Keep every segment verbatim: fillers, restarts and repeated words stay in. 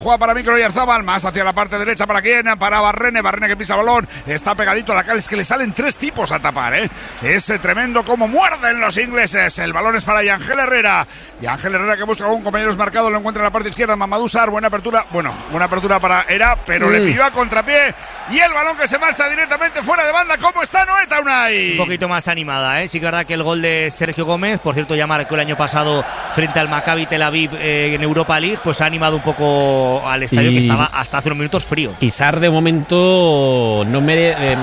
Juega para Micro Oyarzabal, más hacia la parte derecha para quién, para Barrene, Barrene que pisa balón, está pegadito a la cara, es que le salen tres tipos a tapar, ¿eh? Ese tremendo como muerden los ingleses, el balón es para Yangel Herrera, Yangel Herrera que busca a un compañero marcado, lo encuentra en la parte izquierda, Mamadou Sarr, buena apertura, bueno, buena apertura para Era, pero mm. le pilló a contrapié, y el balón que se marcha directamente fuera de banda. ¿Cómo está Noeta Unai? Un poquito más animada, ¿eh? Sí que es verdad que el gol de Sergio Gómez, por cierto ya marcó el año pasado frente al Maccabi Tel Aviv eh, en Europa League, pues ha animado un poco al estadio y, que estaba hasta hace unos minutos frío. Y Sarr de momento no mere, eh,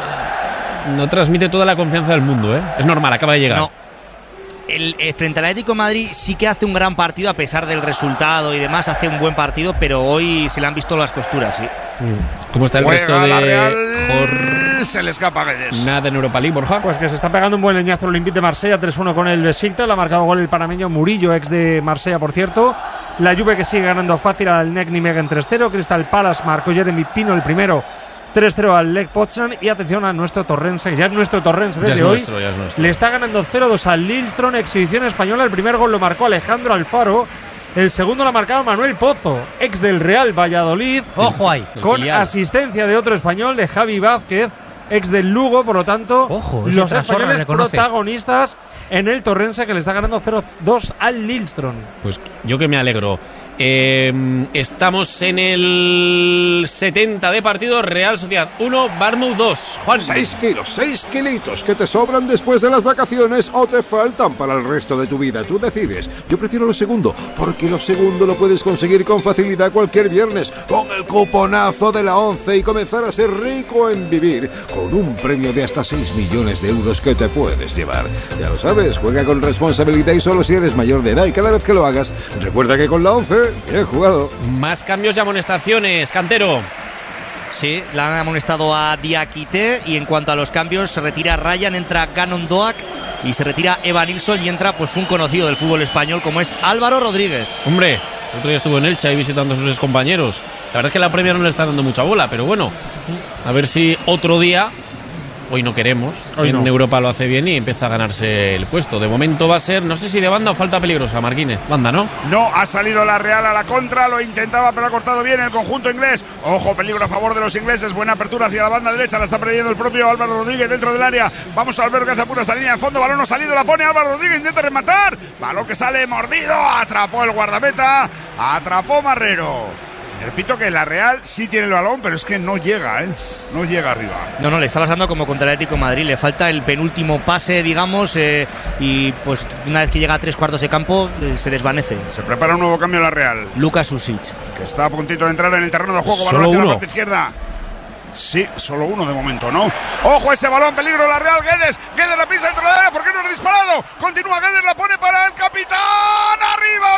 no transmite toda la confianza del mundo, ¿eh? Es normal, acaba de llegar. No. El, eh, frente al Atlético de Madrid sí que hace un gran partido a pesar del resultado y demás, hace un buen partido, pero hoy se le han visto las costuras, sí. ¿Cómo está el Juega resto de la Real, Jor... se le escapa Guedes? Nada en Europa League, Borja. Pues que se está pegando un buen leñazo el Olympique de Marsella, tres uno con el Besiktas, le ha marcado gol el panameño Murillo, ex de Marsella, por cierto. La Juve que sigue ganando fácil al N E C Nijmegen tres cero, Crystal Palace marcó Jeremy Pino el primero, tres cero al Lech Poznan, y atención a nuestro Torrense, que ya es nuestro Torrense desde hoy, nuestro, le está ganando cero dos al Lillestrøm, exhibición española. El primer gol lo marcó Alejandro Alfaro, el segundo lo ha marcado Manuel Pozo, ex del Real Valladolid, ojo ahí, con asistencia de otro español, de Javi Vázquez, ex del Lugo. Por lo tanto, ojo, los españoles protagonistas en el Torrense, que le está ganando cero dos al Lillestrøm. Pues yo que me alegro. Eh, estamos en el setenta de partido. Real Sociedad uno, Bournemouth dos. Juan. seis kilos, seis kilitos que te sobran después de las vacaciones o te faltan para el resto de tu vida. Tú decides. Yo prefiero lo segundo, porque lo segundo lo puedes conseguir con facilidad cualquier viernes con el cuponazo de la once y comenzar a ser rico en vivir con un premio de hasta seis millones de euros que te puedes llevar. Ya lo sabes, juega con responsabilidad y solo si eres mayor de edad, y cada vez que lo hagas, recuerda que con la once bien jugado. Más cambios y amonestaciones, Cantero. Sí, le han amonestado a Diakité, y en cuanto a los cambios, se retira Ryan, entra Gannon Doak y se retira Eva Nilsson y entra pues un conocido del fútbol español como es Álvaro Rodríguez. Hombre, el otro día estuvo en Elche ahí visitando a sus excompañeros. La verdad es que la Premier no le está dando mucha bola, pero bueno, a ver si otro día... Hoy no queremos, hoy en no. Europa lo hace bien y empieza a ganarse el puesto. De momento va a ser, no sé si de banda o falta peligrosa, Marquínez. Banda, ¿no? No, ha salido la Real a la contra, lo intentaba pero ha cortado bien el conjunto inglés. Ojo, peligro a favor de los ingleses, buena apertura hacia la banda derecha, la está perdiendo el propio Álvaro Rodríguez dentro del área. Vamos a ver que hace apura esta línea de fondo, balón no ha salido, la pone Álvaro Rodríguez, intenta rematar, balón que sale mordido, atrapó el guardameta, atrapó Marrero. Repito que la Real sí tiene el balón, pero es que no llega, ¿eh? No llega arriba. No, no, le está pasando como contra el Atlético de Madrid. Le falta el penúltimo pase, digamos, eh, y pues una vez que llega a tres cuartos de campo, eh, se desvanece. Se prepara un nuevo cambio en la Real. Lucas Usic, que está a puntito de entrar en el terreno de juego. Balón hacia la parte izquierda. Sí, solo uno de momento, ¿no? ¡Ojo ese balón! ¡Peligro la Real! ¡Guedes! ¡Guedes la pisa dentro de la área! ¿Por qué no ha disparado? Continúa Guedes, la pone para el capitán. ¡Arriba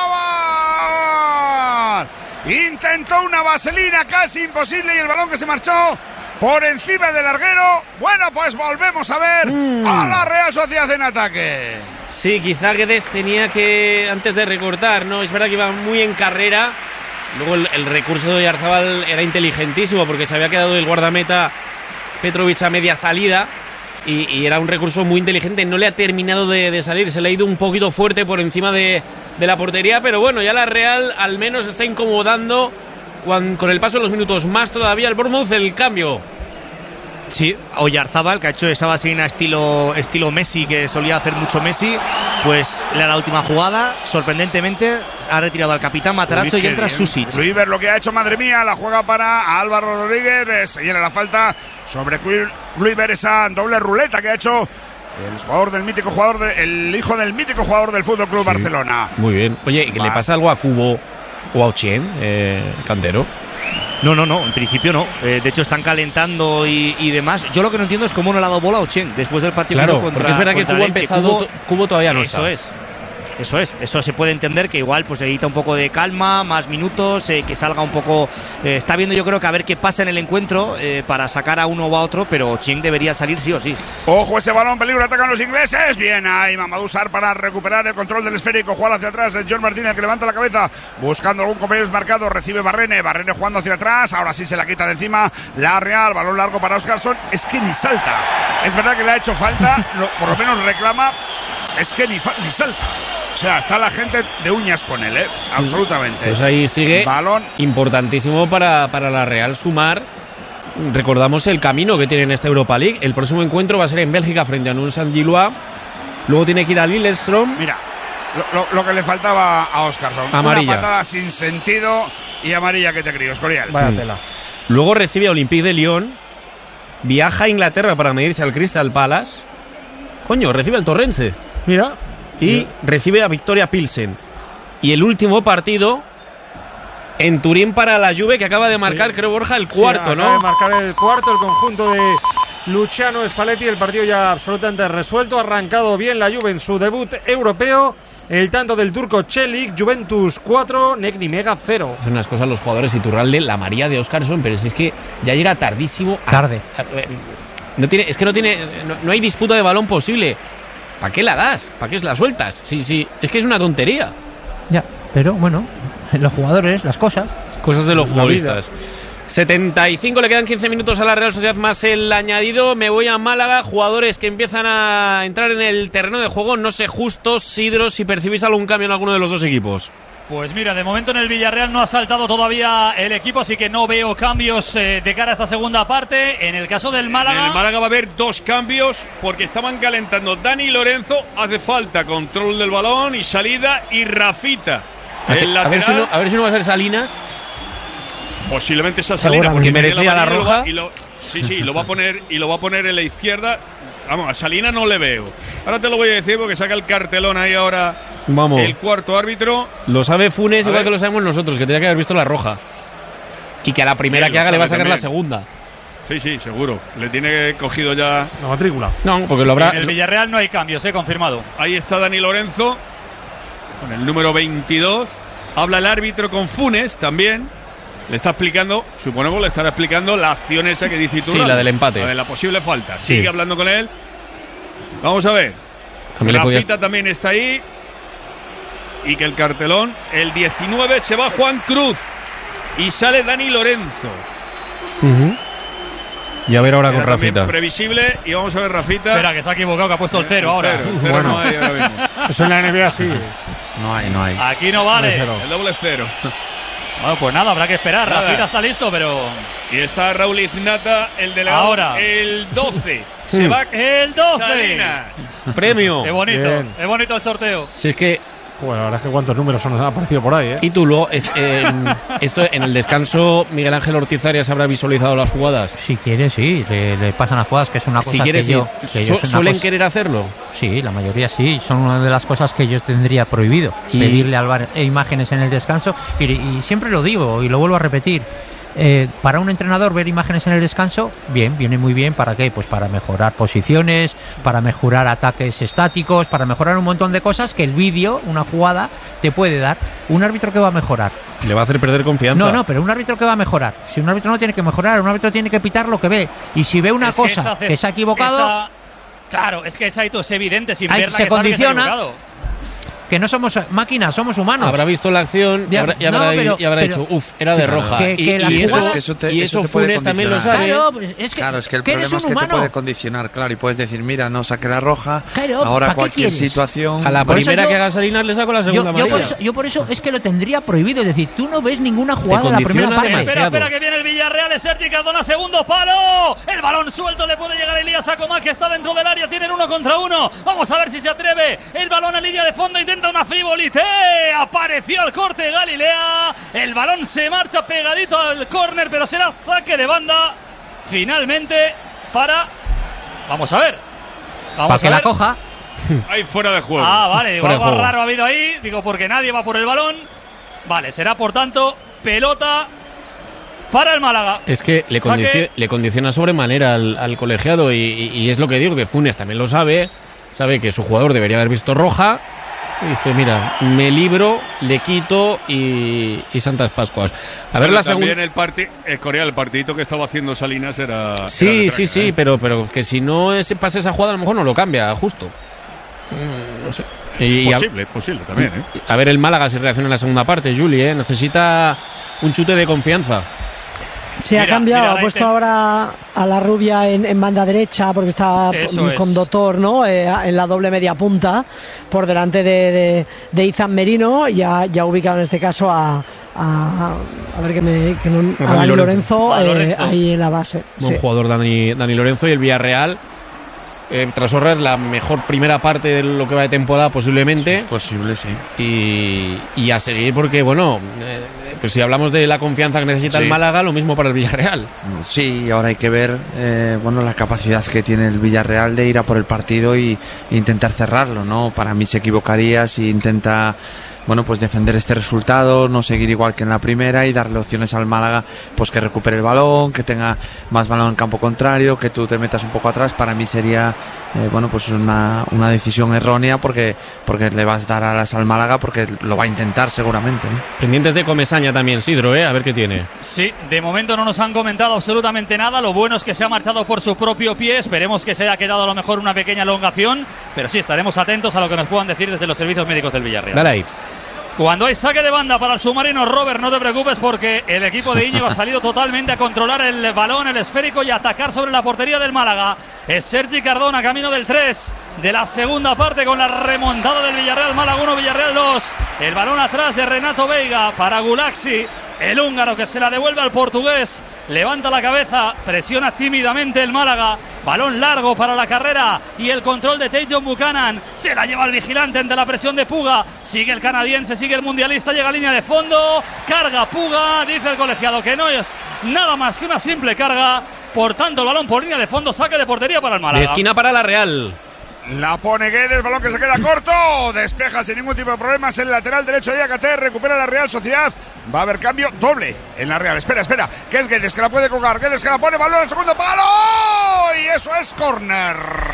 Oyarzabal! Intentó una vaselina casi imposible y el balón que se marchó por encima del larguero. Bueno, pues volvemos a ver mm. a la Real Sociedad en ataque. Sí, quizá Guedes tenía que, antes de recortar, ¿no? Es verdad que iba muy en carrera. Luego el, el recurso de Oyarzabal era inteligentísimo porque se había quedado el guardameta Petrovic a media salida y, y era un recurso muy inteligente. No le ha terminado de, de salir, se le ha ido un poquito fuerte por encima de, de la portería, pero bueno, ya la Real al menos está incomodando con, con el paso de los minutos. Más todavía el Bournemouth, el cambio. Sí, Oyarzabal, que ha hecho esa vaselina estilo, estilo Messi, que solía hacer mucho Messi, pues le da la última jugada, sorprendentemente ha retirado al capitán Matarazzo y entra Susic. Kluivert lo que ha hecho, madre mía, la juega para Álvaro Rodríguez, y en la falta sobre Kluivert, esa doble ruleta que ha hecho el jugador del mítico jugador, de, el hijo del mítico jugador del Fútbol Club sí, Barcelona. Muy bien. Oye, ¿que le pasa algo a Kubo o a Ochen, eh, Cantero? No, no, no, en principio no. Eh, de hecho están calentando y, y demás. Yo lo que no entiendo es cómo no le ha dado bola a Ochen después del partido claro, contra, porque es verdad que Kubo ha empezado, Kubo, Kubo todavía no eso está. es. Eso es, eso se puede entender, que igual pues necesita un poco de calma, más minutos, eh, que salga un poco, eh, está viendo yo creo que a ver qué pasa en el encuentro eh, para sacar a uno o a otro, pero Cheng debería salir sí o sí. Ojo ese balón, peligro, atacan los ingleses, bien ahí Mamadou Sarr para recuperar el control del esférico, jugar hacia atrás, es John Martínez que levanta la cabeza, buscando algún compañero desmarcado, recibe Barrene, Barrene jugando hacia atrás, ahora sí se la quita de encima la Real, balón largo para Óscarson, es que ni salta, es verdad que le ha hecho falta, lo, por lo menos reclama, es que ni, fa- ni salta. O sea, está la gente de uñas con él, ¿eh? Absolutamente. Pues ahí sigue. Balón. Importantísimo para, para la Real sumar. Recordamos el camino que tiene en esta Europa League. El próximo encuentro va a ser en Bélgica frente a Nyon Saint-Gilloise. Luego tiene que ir a Lillestrøm. Mira, lo, lo, lo que le faltaba a Óscarson. Amarilla. Una patada sin sentido y amarilla que te crío, Escorial. Vaya tela. Luego recibe a Olympique de Lyon. Viaja a Inglaterra para medirse al Crystal Palace. Coño, recibe al Torrense. Mira. Y recibe a Victoria Pilsen. Y el último partido en Turín para la Juve, que acaba de marcar, sí. creo, Borja, el cuarto, sí, ¿no? Acaba de marcar el cuarto, el conjunto de Luciano Spalletti. El partido ya absolutamente resuelto. Ha arrancado bien la Juve en su debut europeo. El tanto del turco Celik, Juventus cuatro, Negni Mega cero. Hacen unas cosas los jugadores Iturralde, la María de Óscarson, pero si es que ya llega tardísimo. A, Tarde. A, a, no tiene, es que no tiene, no, no hay disputa de balón posible. ¿Para qué la das? ¿Para qué la sueltas? Sí, sí, es que es una tontería. Ya, pero bueno, los jugadores, las cosas. Cosas de los futbolistas. setenta y cinco, le quedan quince minutos a la Real Sociedad más el añadido. Me voy a Málaga, jugadores que empiezan a entrar en el terreno de juego. No sé justos, Sidro, si percibís algún cambio en alguno de los dos equipos. Pues mira, de momento en el Villarreal no ha saltado todavía el equipo, así que no veo cambios eh, de cara a esta segunda parte. En el caso del Málaga... En el Málaga va a haber dos cambios porque estaban calentando Dani Lorenzo, hace falta control del balón y salida, y Rafita, el a, lateral. ver si no, a ver si no va a ser Salinas. Posiblemente esa Salina, porque merecía la, la roja. Y lo, sí, sí, lo va a poner y lo va a poner en la izquierda. Vamos, a Salina no le veo. Ahora te lo voy a decir porque saca el cartelón ahí ahora. Vamos. El cuarto árbitro. Lo sabe Funes, a igual ver. que lo sabemos nosotros, que tenía que haber visto la roja. Y que a la primera sí, que haga le va a sacar también. la segunda. Sí, sí, seguro. Le tiene cogido ya la matrícula. No, porque lo habrá. En el Villarreal no hay cambios, eh, confirmado. Ahí está Dani Lorenzo con el número veintidós. Habla el árbitro con Funes también. Le está explicando, suponemos le estará explicando la acción esa que dice tú. Sí, la del empate. La de la posible falta. Sí. Sigue hablando con él. Vamos a ver. También le Rafita podías... también está ahí. Y que el cartelón, el diecinueve se va Juan Cruz. Y sale Dani Lorenzo. Uh-huh. Y a ver ahora Era con Rafita. Previsible. Y vamos a ver Rafita. Espera, que se ha equivocado, que ha puesto el cero el ahora. Cero, el cero Bueno. no hay ahora mismo. Eso en la N B A sí. No hay, no hay. Aquí no vale. El doble cero. Bueno, pues nada, habrá que esperar. Nada. Rafita está listo, pero... Y está Raúl Iznata, el delegado. Ahora. El doce. Se va El doce. Salinas. Premio. Qué bonito, Bien. qué bonito el sorteo. Si es que. Bueno, la verdad es que cuántos números han aparecido por ahí, ¿eh? Y tú luego, es, eh, esto en el descanso, Miguel Ángel Ortiz Arias habrá visualizado las jugadas. Si quiere, sí, le, le pasan las jugadas, que es una cosa Si quiere, que sí. yo... Que yo Su- es una ¿Suelen cosa- querer hacerlo? Sí, la mayoría sí, son una de las cosas que yo tendría prohibido, Y- pedirle al V A R imágenes en el descanso, y, y siempre lo digo y lo vuelvo a repetir, eh, para un entrenador ver imágenes en el descanso, bien, viene muy bien. ¿Para qué? Pues para mejorar posiciones, para mejorar ataques estáticos, para mejorar un montón de cosas que el vídeo, una jugada, te puede dar. Un árbitro que va a mejorar. Le va a hacer perder confianza. No, no, pero un árbitro que va a mejorar. Si un árbitro no tiene que mejorar, un árbitro tiene que pitar lo que ve. Y si ve una Es que cosa esa hace- que se ha equivocado, esa- Claro, es que esa hito es evidente, sin Ahí verla se que sabe que se ha condiciona. equivocado. que no somos máquinas, somos humanos. Habrá visto la acción y Ya, habrá, y no, habrá, pero- y habrá pero- dicho, uff, era de Claro, roja. que- y que las y eso, jugadas- eso te- y eso eso te puede Funes también lo condicionar. sabe. Claro, pues es que, Claro, es que el que eres problema un es que te humano. puede condicionar, claro, y puedes decir, mira, no saqué la roja, Claro, ahora ¿para qué cualquier quieres? situación... A la Por eso primera yo- que haga Salinas le saco la Yo, segunda yo, por amarilla. eso, yo por eso es que lo tendría prohibido. Es decir, tú no ves ninguna jugada de la condiciona primera parte. demasiado. Espera, espera, que viene el Villarreal, es Sergi Cardona, segundo palo. El balón suelto, le puede llegar Elías Acomá, que está dentro del área, tienen uno contra uno. Vamos a ver si se atreve. El balón a línea de fondo, intenta una frivolité. Apareció el corte de Galilea. El balón se marcha pegadito al córner, pero será saque de banda. Finalmente para... Vamos a ver. Vamos Para a que ver. la coja. Ahí fuera de juego. Ah, vale, digo, Fuera de algo juego. raro ha habido ahí. Digo, porque nadie va por el balón. Vale, será por tanto pelota para el Málaga. Es que le, Saque. condici- le condiciona sobremanera al, al colegiado y, y- y es lo que digo, que Funes también lo sabe, sabe que su jugador debería haber visto roja y dice, mira, me libro, le quito y, y Santas Pascuas. A ver Pero la también segunda... el parti el Corea, el partidito que estaba haciendo Salinas era... era Sí, de sí, traca, sí, ¿eh? pero, pero que si no es, pasa esa jugada a lo mejor no lo cambia, justo. Mm, No sé. Y, y a, Posible, posible también, ¿eh? a ver el Málaga si reacciona en la segunda parte, Juli, ¿eh? Necesita un chute de confianza. Se ha Mira, cambiado, mira ha la puesto inter- ahora a la rubia en, en banda derecha porque está Eso con, es. con Dotor, ¿no? Eh, en la doble media punta por delante de, de, de Izan Merino, ya, ya ubicado en este caso a a, a ver que me que no, a Dani Dani Lorenzo. Lorenzo, A eh, Lorenzo. ahí en la base. Buen Sí. jugador Dani, Dani Lorenzo, y el Villarreal eh, tras ahorrar la mejor primera parte de lo que va de temporada posiblemente. Posible, sí. Y, y a seguir porque, bueno, eh, pues si hablamos de la confianza que necesita Sí. el Málaga, lo mismo para el Villarreal. Sí, ahora hay que ver eh, bueno, la capacidad que tiene el Villarreal de ir a por el partido y e intentar cerrarlo, ¿no? Para mí se equivocaría si intenta, bueno, pues defender este resultado, no seguir igual que en la primera y darle opciones al Málaga, pues que recupere el balón, que tenga más balón en campo contrario, que tú te metas un poco atrás. Para mí sería eh, bueno, pues una, una decisión errónea porque, porque le vas a dar alas al Málaga, porque lo va a intentar seguramente, ¿no? Pendientes de Comesaña también, Sidro, ¿eh? A ver qué tiene. Sí, de momento no nos han comentado absolutamente nada. Lo bueno es que se ha marchado por su propio pie. Esperemos que se haya quedado a lo mejor una pequeña elongación. Pero sí, estaremos atentos a lo que nos puedan decir desde los servicios médicos del Villarreal. Dale ahí. Cuando hay saque de banda para el submarino, Robert, no te preocupes porque el equipo de Íñigo ha salido totalmente a controlar el balón, el esférico y atacar sobre la portería del Málaga. Es Sergi Cardona, camino del tres de la segunda parte con la remontada del Villarreal. Málaga uno, Villarreal dos. El balón atrás de Renato Veiga para Gulaxi, el húngaro, que se la devuelve al portugués. Levanta la cabeza, presiona tímidamente el Málaga. Balón largo para la carrera y el control de Tajon Buchanan. Se la lleva el vigilante ante la presión de Puga. Sigue el canadiense, sigue el mundialista, llega a línea de fondo. Carga Puga, dice el colegiado que no es nada más que una simple carga. Por tanto, el balón por línea de fondo, saque de portería para el Málaga. De esquina para la Real. La pone Guedes, balón que se queda corto, despeja sin ningún tipo de problemas el lateral derecho de I A C T, recupera la Real Sociedad, va a haber cambio doble en la Real. Espera, espera, que es Guedes que la puede colgar, Guedes que la pone, balón al segundo palo, y eso es córner.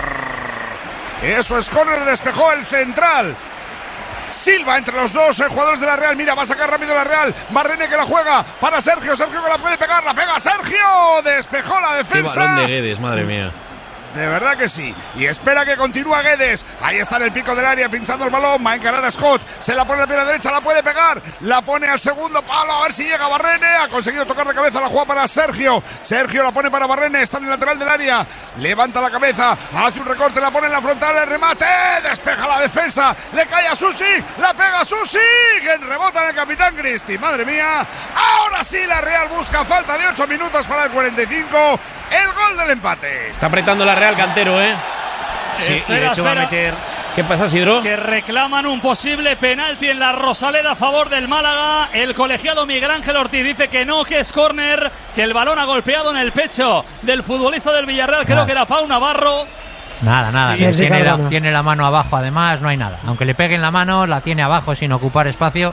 Eso es córner, despejó el central. Silva entre los dos eh, jugadores de la Real. Mira, va a sacar rápido la Real. Barrene que la juega para Sergio. Sergio que la puede pegar. La pega Sergio. Despejó la Qué defensa. balón de Guedes, madre mía. De verdad que sí. Y espera que continúa Guedes. Ahí está en el pico del área, pinchando el balón. Va a encarar a Scott. Se la pone a la pierna derecha, la puede pegar. La pone al segundo palo. A ver si llega Barrene. Ha conseguido tocar de cabeza la jugada para Sergio. Sergio la pone para Barrene. Está en el lateral del área. Levanta la cabeza. Hace un recorte. La pone en la frontal. El remate. Despeja la defensa. Le cae a Susi. La pega a Susi. Que rebota en el capitán Cristi. Madre mía. Ahora sí la Real busca. Falta de ocho minutos para el cuarenta y cinco. El gol del empate. Está apretando la Real, Cantero, ¿eh? Sí, Espera, y de hecho va a espera. meter. ¿Qué pasa, Sidro? Que reclaman un posible penalti en la Rosaleda a favor del Málaga. El colegiado Miguel Ángel Ortiz dice que no, que es córner, que el balón ha golpeado en el pecho del futbolista del Villarreal, creo Nada. que era Pau Navarro. Nada, nada. Sí, tiene, sí, la, Cardona. tiene la mano abajo, además, no hay nada. Aunque le peguen la mano, la tiene abajo sin ocupar espacio.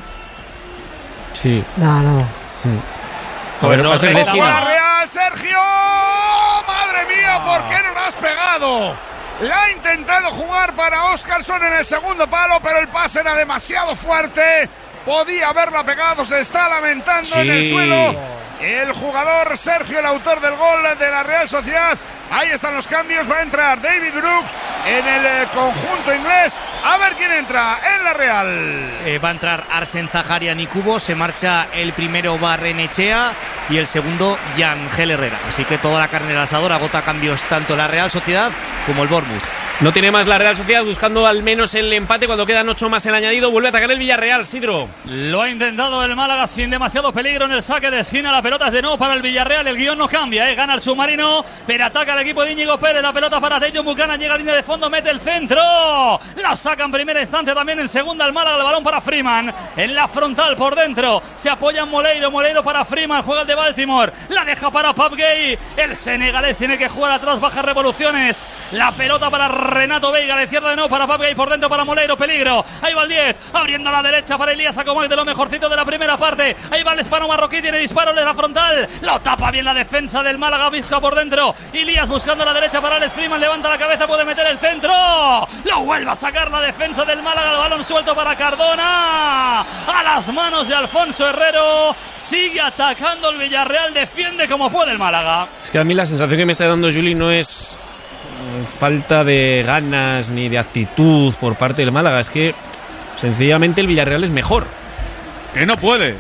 Sí. Nada, nada. A ver, Pues va a ser de no, ¡Ojo a la esquina. Real, Sergio! ¡Madre mía! ¿Por qué no la has pegado? La ha intentado jugar para Óscarson en el segundo palo, pero el pase era demasiado fuerte. Podía haberla pegado, se está lamentando en el Sí. suelo. El jugador Sergio, el autor del gol de la Real Sociedad. Ahí están los cambios. Va a entrar David Brooks en el eh, conjunto inglés. A ver quién entra en la Real. Eh, va a entrar Arsen Zaharian y Cubo. Se marcha el primero Barrenechea y el segundo Yangel Herrera. Así que toda la carne del asador agota cambios tanto la Real Sociedad como el Bournemouth. No tiene más la Real Sociedad, buscando al menos el empate cuando quedan ocho más el añadido. Vuelve a atacar el Villarreal, Sidro. Lo ha intentado el Málaga sin demasiado peligro en el saque de esquina. La pelota es de nuevo para el Villarreal. El guión no cambia, ¿eh? Gana el submarino, pero ataca el equipo de Íñigo Pérez. La pelota para Tajon Buchanan. Llega a línea de fondo, mete el centro. La saca en primera instancia, también en segunda el Málaga. El balón para Freeman. En la frontal por dentro. Se apoya en Moleiro. Moleiro para Freeman. Juega el de Baltimore. La deja para Pap Gay. El senegalés tiene que jugar atrás. Bajas revoluciones. La pelota para Renato Veiga. Le cierra de nuevo para Pap Gay. Por dentro para Moleiro. Peligro. Ahí va el diez. Abriendo a la derecha para Elías Acomac, de lo mejorcito de la primera parte. Ahí va el hispano marroquí. Tiene disparo en la frontal. Lo tapa bien la defensa del Málaga. Vizca por dentro. Elías buscando la derecha para Alex Freeman. Levanta la cabeza. Puede meter el centro. Lo vuelve a sacar la defensa del Málaga. El balón suelto para Cardona. A las manos de Alfonso Herrero. Sigue atacando el Villarreal. Defiende como puede el Málaga. Es que a mí la sensación que me está dando Juli no es mm, falta de ganas ni de actitud por parte del Málaga. Es que sencillamente el Villarreal es mejor. Que no puede.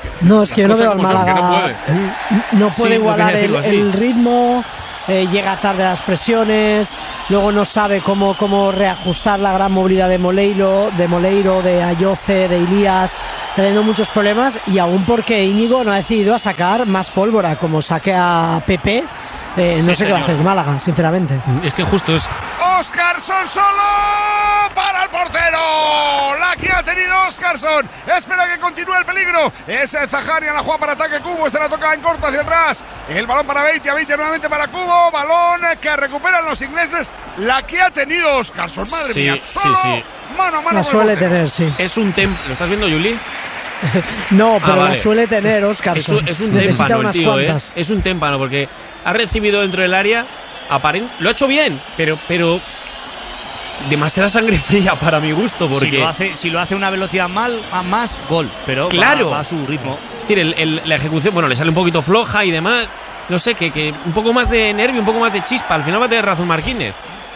No, es que yo no veo al Cosas como son, Málaga. que no puede. No puede Sí, igualar lo el, quería decirlo el así. ritmo. eh, llega tarde a las presiones, luego no sabe cómo, cómo reajustar la gran movilidad de Moleiro, de Moleiro, de Ayoce, de Ilías, teniendo muchos problemas, y aún porque Íñigo no ha decidido a sacar más pólvora, como saque a Pepe, eh, no Sí, sé qué va a señor. hacer Málaga, sinceramente. Es que justo es. Oscarson solo para el portero. La que ha tenido Oscarson. Espera que continúe el peligro. Es Zaharian, la juega para ataque Cubo. Este la toca en corto hacia atrás. El balón para Beitia. Beitia nuevamente para Cubo. Balón que recuperan los ingleses. La que ha tenido Oscarson. Madre Sí, mía. sí, Solo sí. mano a mano. La con el suele portero. tener, sí. Es un tem. ¿Lo estás viendo, Juli? No, pero vale. la suele tener Es Oscarson. un, es un Necesita témpano el unas tío, ¿eh? cuantas. Es un témpano porque ha recibido dentro del área. Aparent, lo ha hecho bien, pero, pero demasiada sangre fría para mi gusto. Porque Si lo hace, si lo hace a una velocidad mal, a más, gol. Pero Claro. va, va a su ritmo. Es decir, el- el- la ejecución, bueno, le sale un poquito floja y demás. No sé, que, que un poco más de nervio, un poco más de chispa. Al final va a tener razón Marquínez.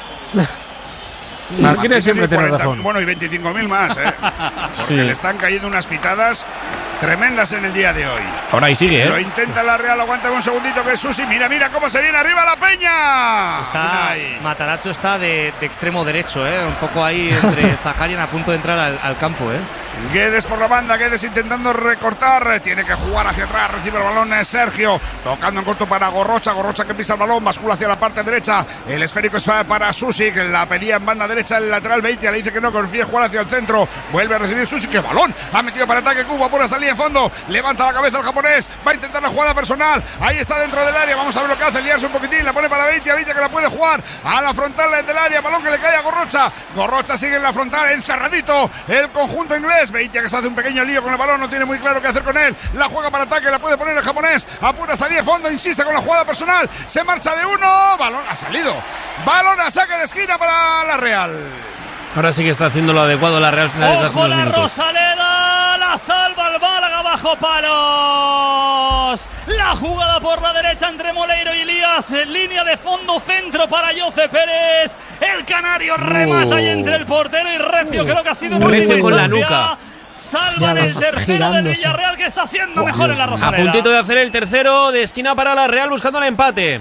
Marquínez siempre tiene cuarenta, razón. Bueno, y veinticinco mil más, ¿eh? Porque le están cayendo unas pitadas tremendas en el día de hoy. Ahora ahí sigue, Lo ¿eh? intenta la Real, aguanta un segundito que es Susi. Mira, mira cómo se viene arriba la Peña. Está, Unai. Matarazzo está de, de extremo derecho, ¿eh? Un poco ahí entre Zaharian a punto de entrar al, al campo, ¿eh? Guedes por la banda, Guedes intentando recortar, tiene que jugar hacia atrás, recibe el balón es Sergio, tocando en corto para Gorrocha, Gorrocha que pisa el balón, bascula hacia la parte derecha, el esférico es para Susi, que la pedía en banda derecha, el lateral Beitia le dice que no confía jugar hacia el centro, vuelve a recibir Susi, que balón, ha metido para ataque Cuba, por hasta línea en fondo, levanta la cabeza el japonés, va a intentar la jugada personal, ahí está dentro del área, vamos a ver lo que hace, liarse un poquitín, la pone para Beitia, Beitia que la puede jugar a la frontal del área, balón que le cae a Gorrocha, Gorrocha sigue en la frontal, encerradito, el conjunto inglés, Beitia que se hace un pequeño lío con el balón, no tiene muy claro qué hacer con él, la juega para ataque, la puede poner el japonés, apura hasta diez fondo, insiste con la jugada personal, se marcha de uno, balón ha salido, balón a saque de esquina para la Real. Ahora sí que está haciendo lo adecuado la Real Sociedad desde hace Ojo unos la minutos. Rosaleda, la salva el Málaga bajo palos. La jugada por la derecha entre Moleiro y Elías, en línea de fondo centro para Jose Pérez. El canario remata y entre el portero y Recio, creo que ha sido en Recio última con la instancia. nuca. Salvan Ya el va tercero del girándose. Villarreal, que está siendo mejor en la A Rosaleda. puntito de hacer el tercero de esquina para la Real buscando el empate.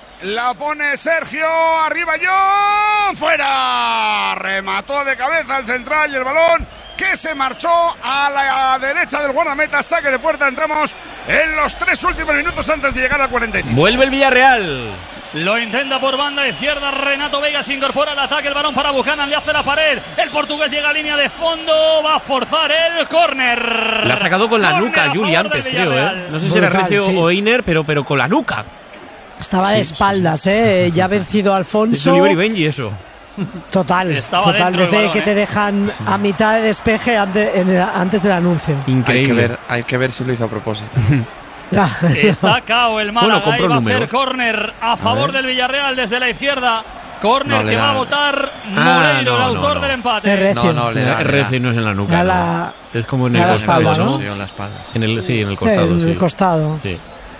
La pone Sergio, arriba John, fuera, remató de cabeza el central y el balón que se marchó a la derecha del guardameta, saque de puerta, entramos en los tres últimos minutos antes de llegar al cuarenta y cinco. Vuelve el Villarreal. Lo intenta por banda izquierda, Renato Vega se incorpora al ataque, el balón para Buchanan, le hace la pared, el portugués llega a línea de fondo, va a forzar el córner. La ha sacado con la Córner nuca, a Juli, favor antes del creo, Villarreal. ¿eh? No sé si era Brutal, Recio sí. o Einer, pero, pero con la nuca. Estaba de espaldas, ¿eh? Ya ha vencido a Es Alfonso. Oliver y Benji eso. Total, Estaba total, dentro el desde balón, que ¿eh? te dejan a mitad de despeje antes, en el- antes del anuncio. Hay que, Increíble. ver, hay que ver si lo hizo a propósito. Ya. Está cao el Málaga, Bueno, compró ahí va a ser números. córner a favor del Villarreal desde la izquierda. Córner No, le que da- va a votar Ah, Moleiro, no, el autor no, no. del Es empate. recio. No, no, le da. Es le da. Recio y no es en la nuca. Ya no. la- Es como en ya el la costado, espalda, ¿no? Sí, en la espalda. sí. En el, sí, en el costado, en sí. el costado. Sí.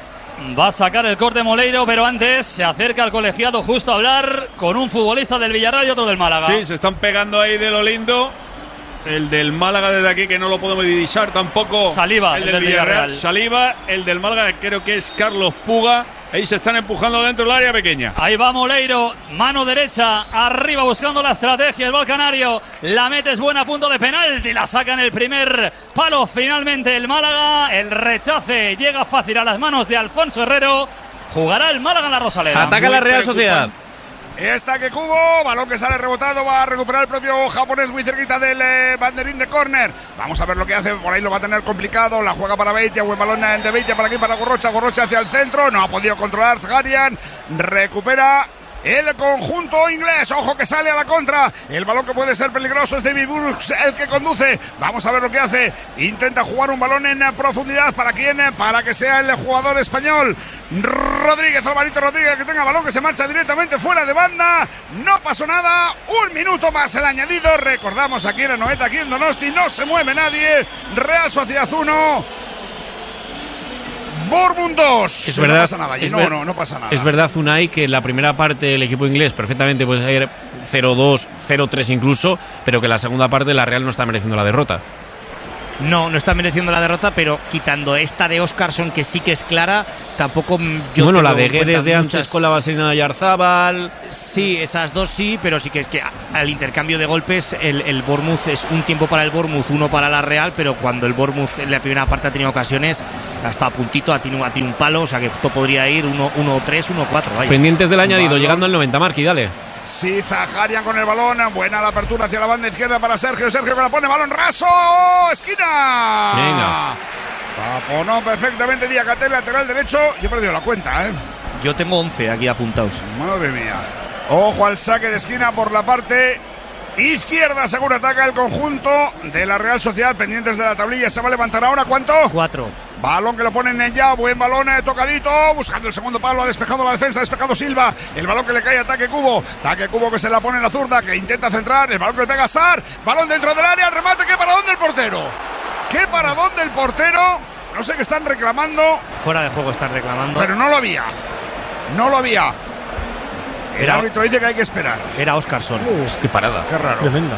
Va a sacar el corte Moleiro, pero antes se acerca al colegiado justo a hablar con un futbolista del Villarreal y otro del Málaga. Sí, se están pegando ahí de lo lindo. El del Málaga desde aquí, que no lo podemos divisar tampoco. Saliva, el el del del Villarreal. Villarreal. Saliva, el del Málaga creo que es Carlos Puga. Ahí se están empujando dentro del área pequeña. Ahí va Moleiro, mano derecha, arriba buscando la estrategia, el Balcanario, la mete, es buena a punto de penalti, la saca en el primer palo finalmente el Málaga, el rechace llega fácil a las manos de Alfonso Herrero, jugará el Málaga en la Rosaleda. Ataca la Muy Real Sociedad. Está que Cubo, balón que sale rebotado, va a recuperar el propio japonés muy cerquita del eh, banderín de córner. Vamos a ver lo que hace, por ahí lo va a tener complicado, la juega para Beitia, buen balón de Beitia para aquí, para Gorrocha, Gorrocha hacia el centro, no ha podido controlar Zaharian, recupera el conjunto inglés, ojo que sale a la contra, el balón que puede ser peligroso es David Brooks el que conduce, vamos a ver lo que hace, intenta jugar un balón en profundidad, ¿para quién? Para que sea el jugador español Rodríguez, Alvarito Rodríguez, que tenga balón que se marcha directamente fuera de banda, no pasó nada, un minuto más el añadido, recordamos aquí en Anoeta, aquí en Donosti, no se mueve nadie, Real Sociedad uno, Bournemouth dos. Es verdad, no pasa nada, allí, es no, ver- no, no pasa nada. Es verdad, Unai, que en la primera parte el equipo inglés perfectamente puede ir cero dos, cero tres incluso, pero que en la segunda parte la Real no está mereciendo la derrota. No, no está mereciendo la derrota, pero quitando esta de Óscarson, que sí que es clara, tampoco yo... Bueno, la de Guedes de antes muchas... con la vaselina de Yarzábal... Sí, esas dos sí, pero sí que es que al intercambio de golpes el, el Bournemouth es un tiempo para el Bournemouth, uno para la Real, pero cuando el Bournemouth en la primera parte ha tenido ocasiones, hasta a puntito, ha tenido, ha tenido un palo, o sea que esto podría ir uno tres, uno cuatro. Pendientes del añadido, balón. Llegando al noventa, Marqui, dale. Sí, Zaharian con el balón, buena la apertura hacia la banda izquierda para Sergio, Sergio que la pone, balón raso, esquina. Venga. Taponó perfectamente Diakate, lateral derecho, yo he perdido la cuenta, ¿eh? Yo tengo once aquí apuntados. Madre mía. Ojo al saque de esquina por la parte izquierda, seguro ataca el conjunto de la Real Sociedad, pendientes de la tablilla, se va a levantar ahora, ¿cuánto? Cuatro. Balón que lo ponen en ya, buen balón eh, tocadito, buscando el segundo palo, ha despejado la defensa, ha despejado Silva, el balón que le cae a Taque Cubo, Taque Cubo que se la pone en la zurda, que intenta centrar, el balón que le pega a Sar, balón dentro del área, el remate, ¿qué paradón del portero? ¿Qué paradón del portero? No sé qué están reclamando. Fuera de juego están reclamando. Pero no lo había, no lo había. El Era, árbitro dice que hay que esperar. Era Óscarson. Uf, qué parada. Qué raro. Tremenda.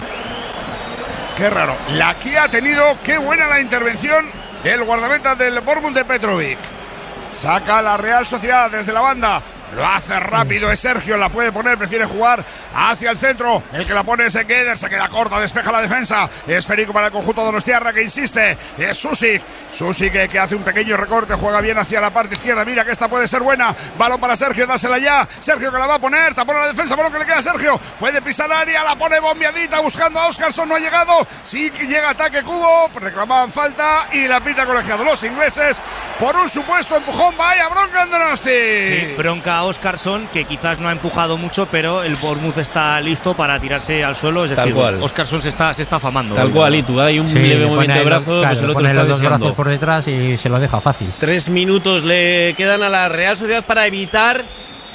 Qué raro. La que ha tenido, qué buena la intervención del guardameta del Bournemouth de Petrovic. Saca la Real Sociedad desde la banda. Lo hace rápido, es Sergio, la puede poner, prefiere jugar hacia el centro. El que la pone es Guedes, se queda corta, despeja la defensa. Esférico para el conjunto de Donostiarra que insiste. Es Susic. Susic que, que hace un pequeño recorte, juega bien hacia la parte izquierda. Mira que esta puede ser buena. Balón para Sergio, dásela ya. Sergio que la va a poner, tapona la defensa, balón que le queda a Sergio. Puede pisar área, la pone bombeadita buscando a Óscarson, no ha llegado. Sí que llega ataque Cubo, reclamaban falta y la pita colegiado los ingleses por un supuesto empujón. Vaya bronca en Donosti. Sí, bronca a Óscarson, que quizás no ha empujado mucho, pero el Bournemouth está listo para tirarse al suelo. Es Tal decir, cual. Óscarson se está, se está afamando. Tal cual, y tú hay un Sí, leve le movimiento de pone brazo, los- claro, pues el le otro pone está los dos deseando. brazos por detrás y se lo deja fácil. Tres minutos le quedan a la Real Sociedad para evitar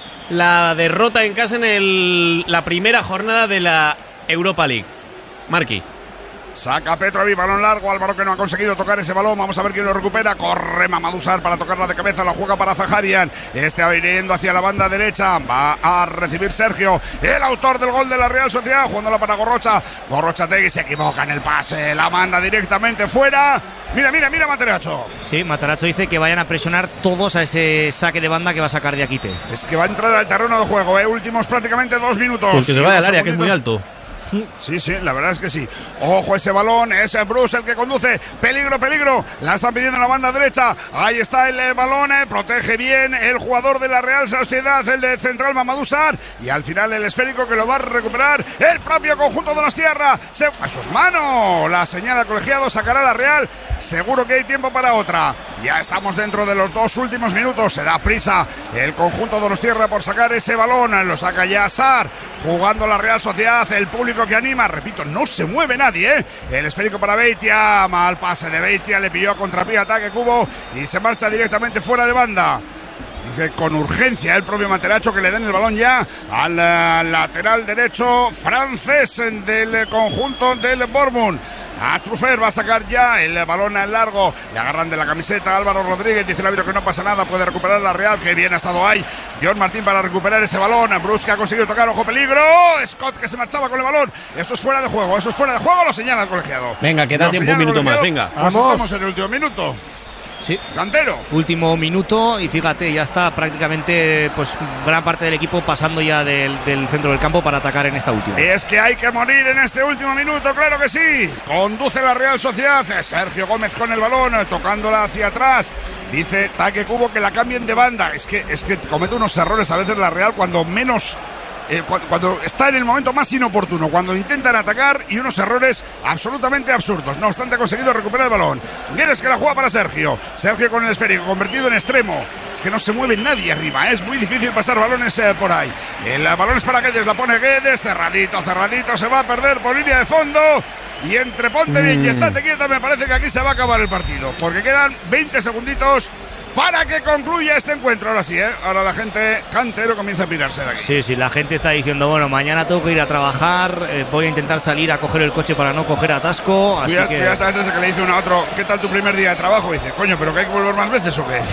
la derrota en casa en el, la primera jornada de la Europa League. Marqui. Saca Petrovic, balón largo, Álvaro que no ha conseguido tocar ese balón, vamos a ver quién lo recupera, corre Mamadou Sarr para tocarla de cabeza, la juega para Zaharian, este va yendo hacia la banda derecha, va a recibir Sergio, el autor del gol de la Real Sociedad, jugándola para Gorrocha, Gorrochategui se equivoca en el pase, la manda directamente fuera, mira, mira, mira Materacho. Sí, Matarazzo dice que vayan a presionar todos a ese saque de banda que va a sacar de Aquite. Es que va a entrar al terreno de juego, ¿eh? Últimos prácticamente dos minutos. Pues que se vaya al Unos área, que es muy segunditos. alto. Sí, sí, la verdad es que sí. Ojo ese balón, es Bruce el que conduce. Peligro, peligro. La están pidiendo en la banda derecha. Ahí está el eh, balón, eh, protege bien el jugador de la Real Sociedad, el de central Mamadou Sarr. Y al final el esférico que lo va a recuperar el propio conjunto de Donostiarra. Se... A sus manos. La señala el colegiado, sacará la Real. Seguro que hay tiempo para otra. Ya estamos dentro de los dos últimos minutos. Se da prisa el conjunto de Donostiarra por sacar ese balón. Lo saca ya Sarr. Jugando la Real Sociedad, el público que anima, repito, no se mueve nadie, ¿eh? El esférico para Beitia, mal pase de Beitia, le pilló a contrapié, ataque Cubo y se marcha directamente fuera de banda. Dije con urgencia el propio Materacho que le den el balón ya al uh, lateral derecho francés del conjunto del Bournemouth. A Trufer va a sacar ya el balón al largo. Le agarran de la camiseta Álvaro Rodríguez. Dice el árbitro que no pasa nada. Puede recuperar la Real. Que bien ha estado ahí John Martín para recuperar ese balón. Bruce que ha conseguido tocar. Ojo peligro. Scott que se marchaba con el balón. Eso es fuera de juego. Eso es fuera de juego. Lo señala el colegiado. Venga, queda Lo tiempo un señala el minuto más. colegiado. Venga. Pues Vamos. estamos en el último minuto. Sí. Cantero. Último minuto y fíjate, ya está prácticamente pues gran parte del equipo pasando ya del, del centro del campo para atacar en esta última. Es que hay que morir en este último minuto, claro que sí. Conduce la Real Sociedad. Sergio Gómez con el balón, tocándola hacia atrás. Dice Taque Cubo que la cambien de banda. Es que, es que comete unos errores a veces la Real cuando menos... Eh, cuando, cuando está en el momento más inoportuno, cuando intentan atacar y unos errores absolutamente absurdos. No obstante, ha conseguido recuperar el balón. Guedes que la juega para Sergio. Sergio con el esférico, convertido en extremo. Es que no se mueve nadie arriba, ¿eh? Es muy difícil pasar balones eh, por ahí. El balón es para Guedes, la pone Guedes, cerradito, cerradito, se va a perder por línea de fondo. Y entre ponte bien y estate quieta, me parece que aquí se va a acabar el partido. Porque quedan veinte segunditos para que concluya este encuentro. Ahora sí, ¿eh? Ahora la gente Cantero comienza a pirarse de aquí. Sí, sí, la gente está diciendo, bueno, mañana tengo que ir a trabajar, eh, voy a intentar salir a coger el coche para no coger atasco, así Tú ya, que... tú ya sabes ese que le dice uno a otro, ¿qué tal tu primer día de trabajo? Y dice, coño, ¿pero que hay que volver más veces o qué?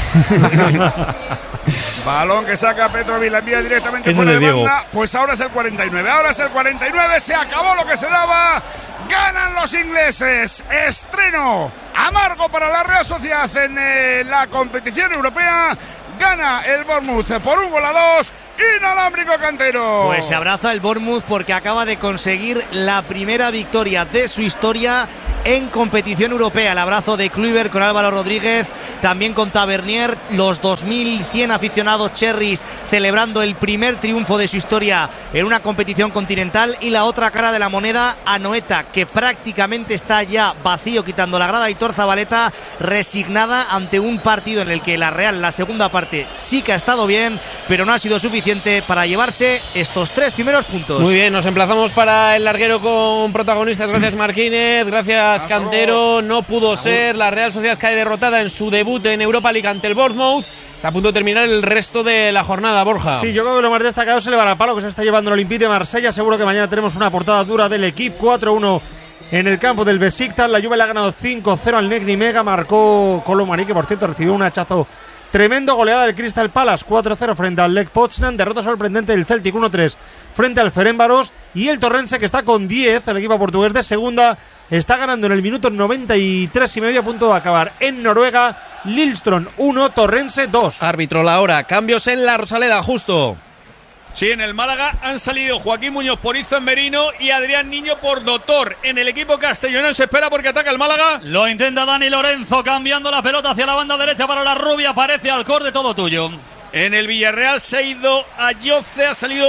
Balón que saca Petrovic, la envía directamente Ese fuera es de de Diego. banda. Pues ahora es el cuarenta y nueve, ahora es el cuarenta y nueve, se acabó lo que se daba. Ganan los ingleses, estreno amargo para la Real Sociedad en eh, la competición europea. Gana el Bournemouth por un gol a dos. Inalámbrico Cantero. Pues se abraza el Bournemouth porque acaba de conseguir la primera victoria de su historia en competición europea. El abrazo de Kluivert con Álvaro Rodríguez, también con Tavernier, los dos mil cien aficionados cherries celebrando el primer triunfo de su historia en una competición continental. Y la otra cara de la moneda, Anoeta, que prácticamente está ya vacío, quitando la grada, Aitor Zabaleta, resignada ante un partido en el que la Real, la segunda parte, sí que ha estado bien, pero no ha sido suficiente para llevarse estos tres primeros puntos. Muy bien, nos emplazamos para el larguero con protagonistas. Gracias Marquínez, gracias Cantero. No pudo ser, la Real Sociedad cae derrotada en su debut en Europa League ante el Bournemouth. Está a punto de terminar el resto de la jornada, Borja. Sí, yo creo que lo más destacado es el varapalo que se está llevando el Olympique de Marsella. Seguro que mañana tenemos una portada dura del equipo. Cuatro uno en el campo del Besiktas. La Juve le ha ganado cinco cero al Negri Mega. Marcó Colomani, que por cierto recibió un hachazo tremendo. Goleada del Crystal Palace cuatro cero frente al Lech Poznan. Derrota sorprendente del Celtic uno tres frente al Ferencváros. Y el Torrense, que está con diez, el equipo portugués de segunda, está ganando en el minuto noventa y tres y medio, a punto de acabar en Noruega. Lillestrøm uno, Torrense dos. Árbitro la hora, cambios en la Rosaleda, justo. Sí, en el Málaga han salido Joaquín Muñoz por Izzo Merino y Adrián Niño por Doctor. En el equipo castellonense se espera porque ataca el Málaga. Lo intenta Dani Lorenzo, cambiando la pelota hacia la banda derecha para la rubia. Aparece Alcorde, todo tuyo. En el Villarreal se ha ido a Yoce, ha salido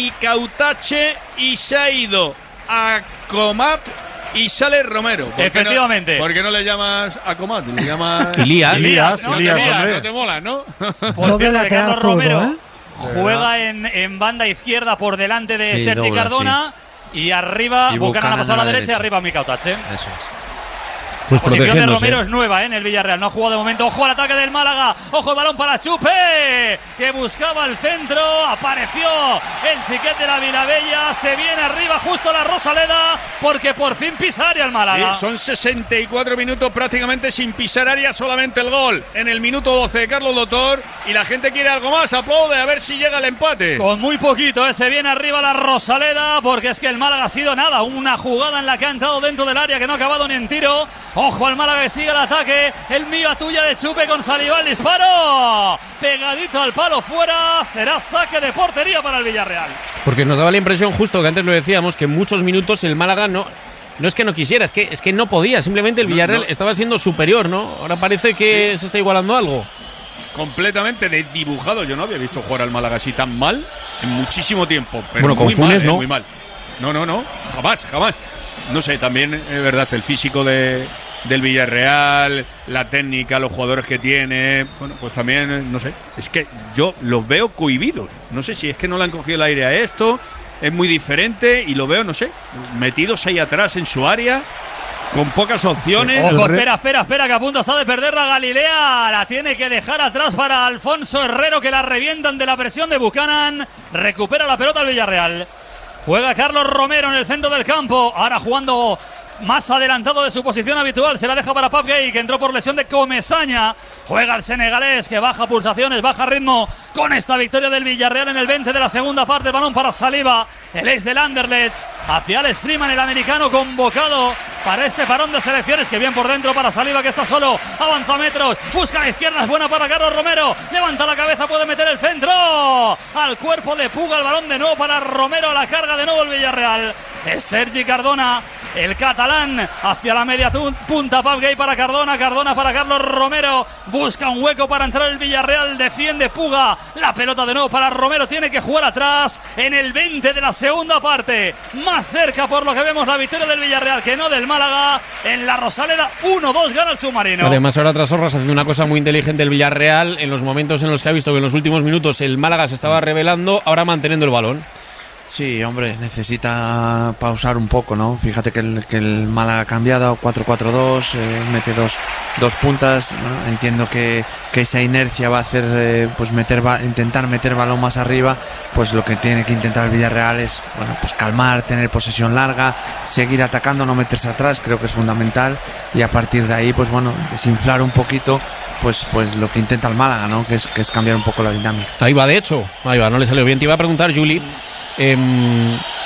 Micautache y se ha ido a Comat y sale Romero. ¿Por Efectivamente. No, ¿Por qué no le llamas a Comat? Le llamas Ilías. Ilías, no, Ilías, te mola, hombre. no te mola, ¿no? Por cierto, que Carlos Romero ¿eh? juega en, en banda izquierda por delante de Sí, Sergi dobla, Cardona. Sí. Y arriba, Y Buchanan ha Buchanan pasado a la a la derecha y derecha. arriba Micautache. Eso es. Pues Posición de Romero es nueva, ¿eh? En el Villarreal. No ha jugado de momento. Ojo al ataque del Málaga. Ojo el balón para Chupe, que buscaba el centro. Apareció el chiquete de la Vilabella. Se viene arriba justo la Rosaleda, porque por fin pisa área el Málaga. Sí, son sesenta y cuatro minutos prácticamente sin pisar área, solamente el gol en el minuto doce de Carlos Doctor. Y la gente quiere algo más. Aplaude a ver si llega el empate. Con muy poquito, ¿eh? Se viene arriba la Rosaleda, porque es que el Málaga ha sido nada. Una jugada en la que ha entrado dentro del área que no ha acabado ni en tiro. Ojo al Málaga que sigue el ataque. El mío a tuya de Chupe con Salivá. El disparo pegadito al palo, fuera. Será saque de portería para el Villarreal. Porque nos daba la impresión, justo que antes lo decíamos, que en muchos minutos el Málaga no... No es que no quisiera, es que, es que no podía. Simplemente el Villarreal no, no. estaba siendo superior, ¿no? Ahora parece que sí. se está igualando algo. Completamente desdibujado. Yo no había visto jugar al Málaga así tan mal en muchísimo tiempo. Pero bueno, muy con Funes, mal, ¿no? Eh, muy mal. No, no, no. Jamás, jamás. No sé, también es verdad, el físico de, del Villarreal, la técnica, los jugadores que tiene, bueno, pues también, no sé, es que yo los veo cohibidos. No sé si es que no le han cogido el aire a esto, es muy diferente y lo veo, no sé, metidos ahí atrás en su área, con pocas opciones. Ojo, espera, espera, espera, que a punto está de perder la Galilea. La tiene que dejar atrás para Alfonso Herrero, que la revientan de la presión de Buchanan. Recupera la pelota el Villarreal. Juega Carlos Romero en el centro del campo. Ahora jugando más adelantado de su posición habitual. Se la deja para Pap Gay, que entró por lesión de Comesaña. Juega el senegalés, que baja pulsaciones, baja ritmo con esta victoria del Villarreal en el veinte de la segunda parte. El balón para Saliba, el ex del Anderlecht. Hacia Alex Freeman, el americano convocado para este parón de selecciones. Que bien por dentro para Saliba, que está solo. Avanza metros, busca a la izquierda, es buena para Carlos Romero. Levanta la cabeza, puede meter el centro. Al cuerpo de Puga, el balón de nuevo para Romero. A la carga de nuevo el Villarreal. Es Sergi Cardona, el catalán, hacia la media punta. Pap Gay para Cardona, Cardona para Carlos Romero. Busca un hueco para entrar el Villarreal. Defiende Puga. La pelota de nuevo para Romero. Tiene que jugar atrás en el veinte de la segunda parte. Más cerca, por lo que vemos, la victoria del Villarreal que no del Málaga. En la Rosaleda, uno dos gana el submarino. Además, ahora tras Horras haciendo una cosa muy inteligente el Villarreal. En los momentos en los que ha visto que en los últimos minutos el Málaga se estaba revelando, ahora manteniendo el balón. Sí, hombre, necesita pausar un poco, ¿no? Fíjate que el, que el Málaga ha cambiado, cuatro cuatro dos, eh, mete dos, dos puntas, ¿no? Entiendo que, que esa inercia va a hacer, eh, pues meter ba- intentar meter balón más arriba, pues lo que tiene que intentar el Villarreal es, bueno, pues calmar, tener posesión larga, seguir atacando, no meterse atrás, creo que es fundamental, y a partir de ahí, pues bueno, desinflar un poquito, pues pues lo que intenta el Málaga, ¿no? Que es, que es cambiar un poco la dinámica. Ahí va, de hecho, ahí va, no le salió bien. Te iba a preguntar, Juli, Eh,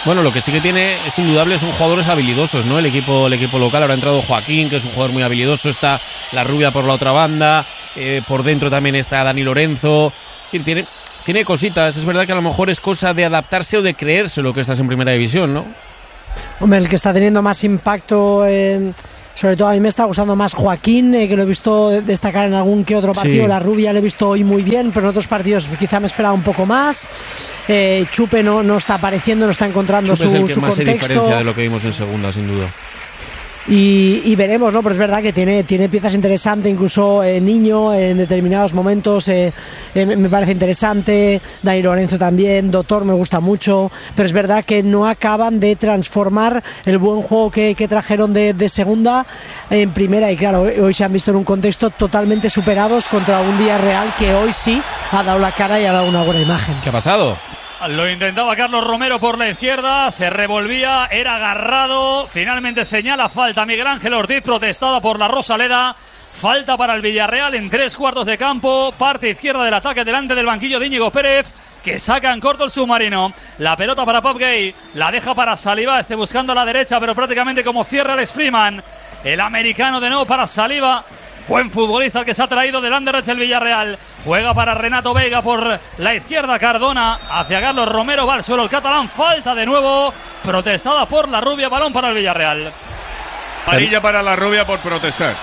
Bueno, lo que sí que tiene es indudable son jugadores habilidosos, ¿no? El equipo, el equipo local. Ahora ha entrado Joaquín, que es un jugador muy habilidoso. Está la Rubia por la otra banda. Eh, por dentro también está Dani Lorenzo. Es decir, tiene, tiene cositas. Es verdad que a lo mejor es cosa de adaptarse o de creerse lo que estás en primera división, ¿no? Hombre, el que está teniendo más impacto, eh, sobre todo a mí me está gustando más Joaquín, eh, que lo he visto destacar en algún que otro partido. Sí. La Rubia lo he visto hoy muy bien, pero en otros partidos quizá me esperaba un poco más. Eh, Chupe no, no está apareciendo, no está encontrando Chupe su, es el que su más contexto. Se diferencia de lo que vimos en segunda, sin duda. Y, y veremos, ¿no? Pero es verdad que tiene, tiene piezas interesantes, incluso eh, Niño en determinados momentos eh, eh, me parece interesante, Dani Lorenzo también, Doctor me gusta mucho, pero es verdad que no acaban de transformar el buen juego que, que trajeron de, de segunda en primera, y claro, hoy se han visto en un contexto totalmente superados contra un Villarreal que hoy sí ha dado la cara y ha dado una buena imagen. ¿Qué ha pasado? Lo intentaba Carlos Romero por la izquierda, se revolvía, era agarrado, finalmente señala falta Miguel Ángel Ortiz, protestada por la Rosaleda. Falta para el Villarreal en tres cuartos de campo, parte izquierda del ataque delante del banquillo de Íñigo Pérez, que saca en corto el submarino. La pelota para Pop Gay, la deja para Saliba, este buscando a la derecha, pero prácticamente como cierra Alex Freeman. El americano de nuevo para Saliba. Buen futbolista el que se ha traído del Anderlecht el Villarreal. Juega para Renato Veiga por la izquierda. Cardona hacia Carlos Romero. Va al suelo el catalán. Falta de nuevo. Protestada por la Rubia. Balón para el Villarreal. Amarilla para la Rubia por protestar.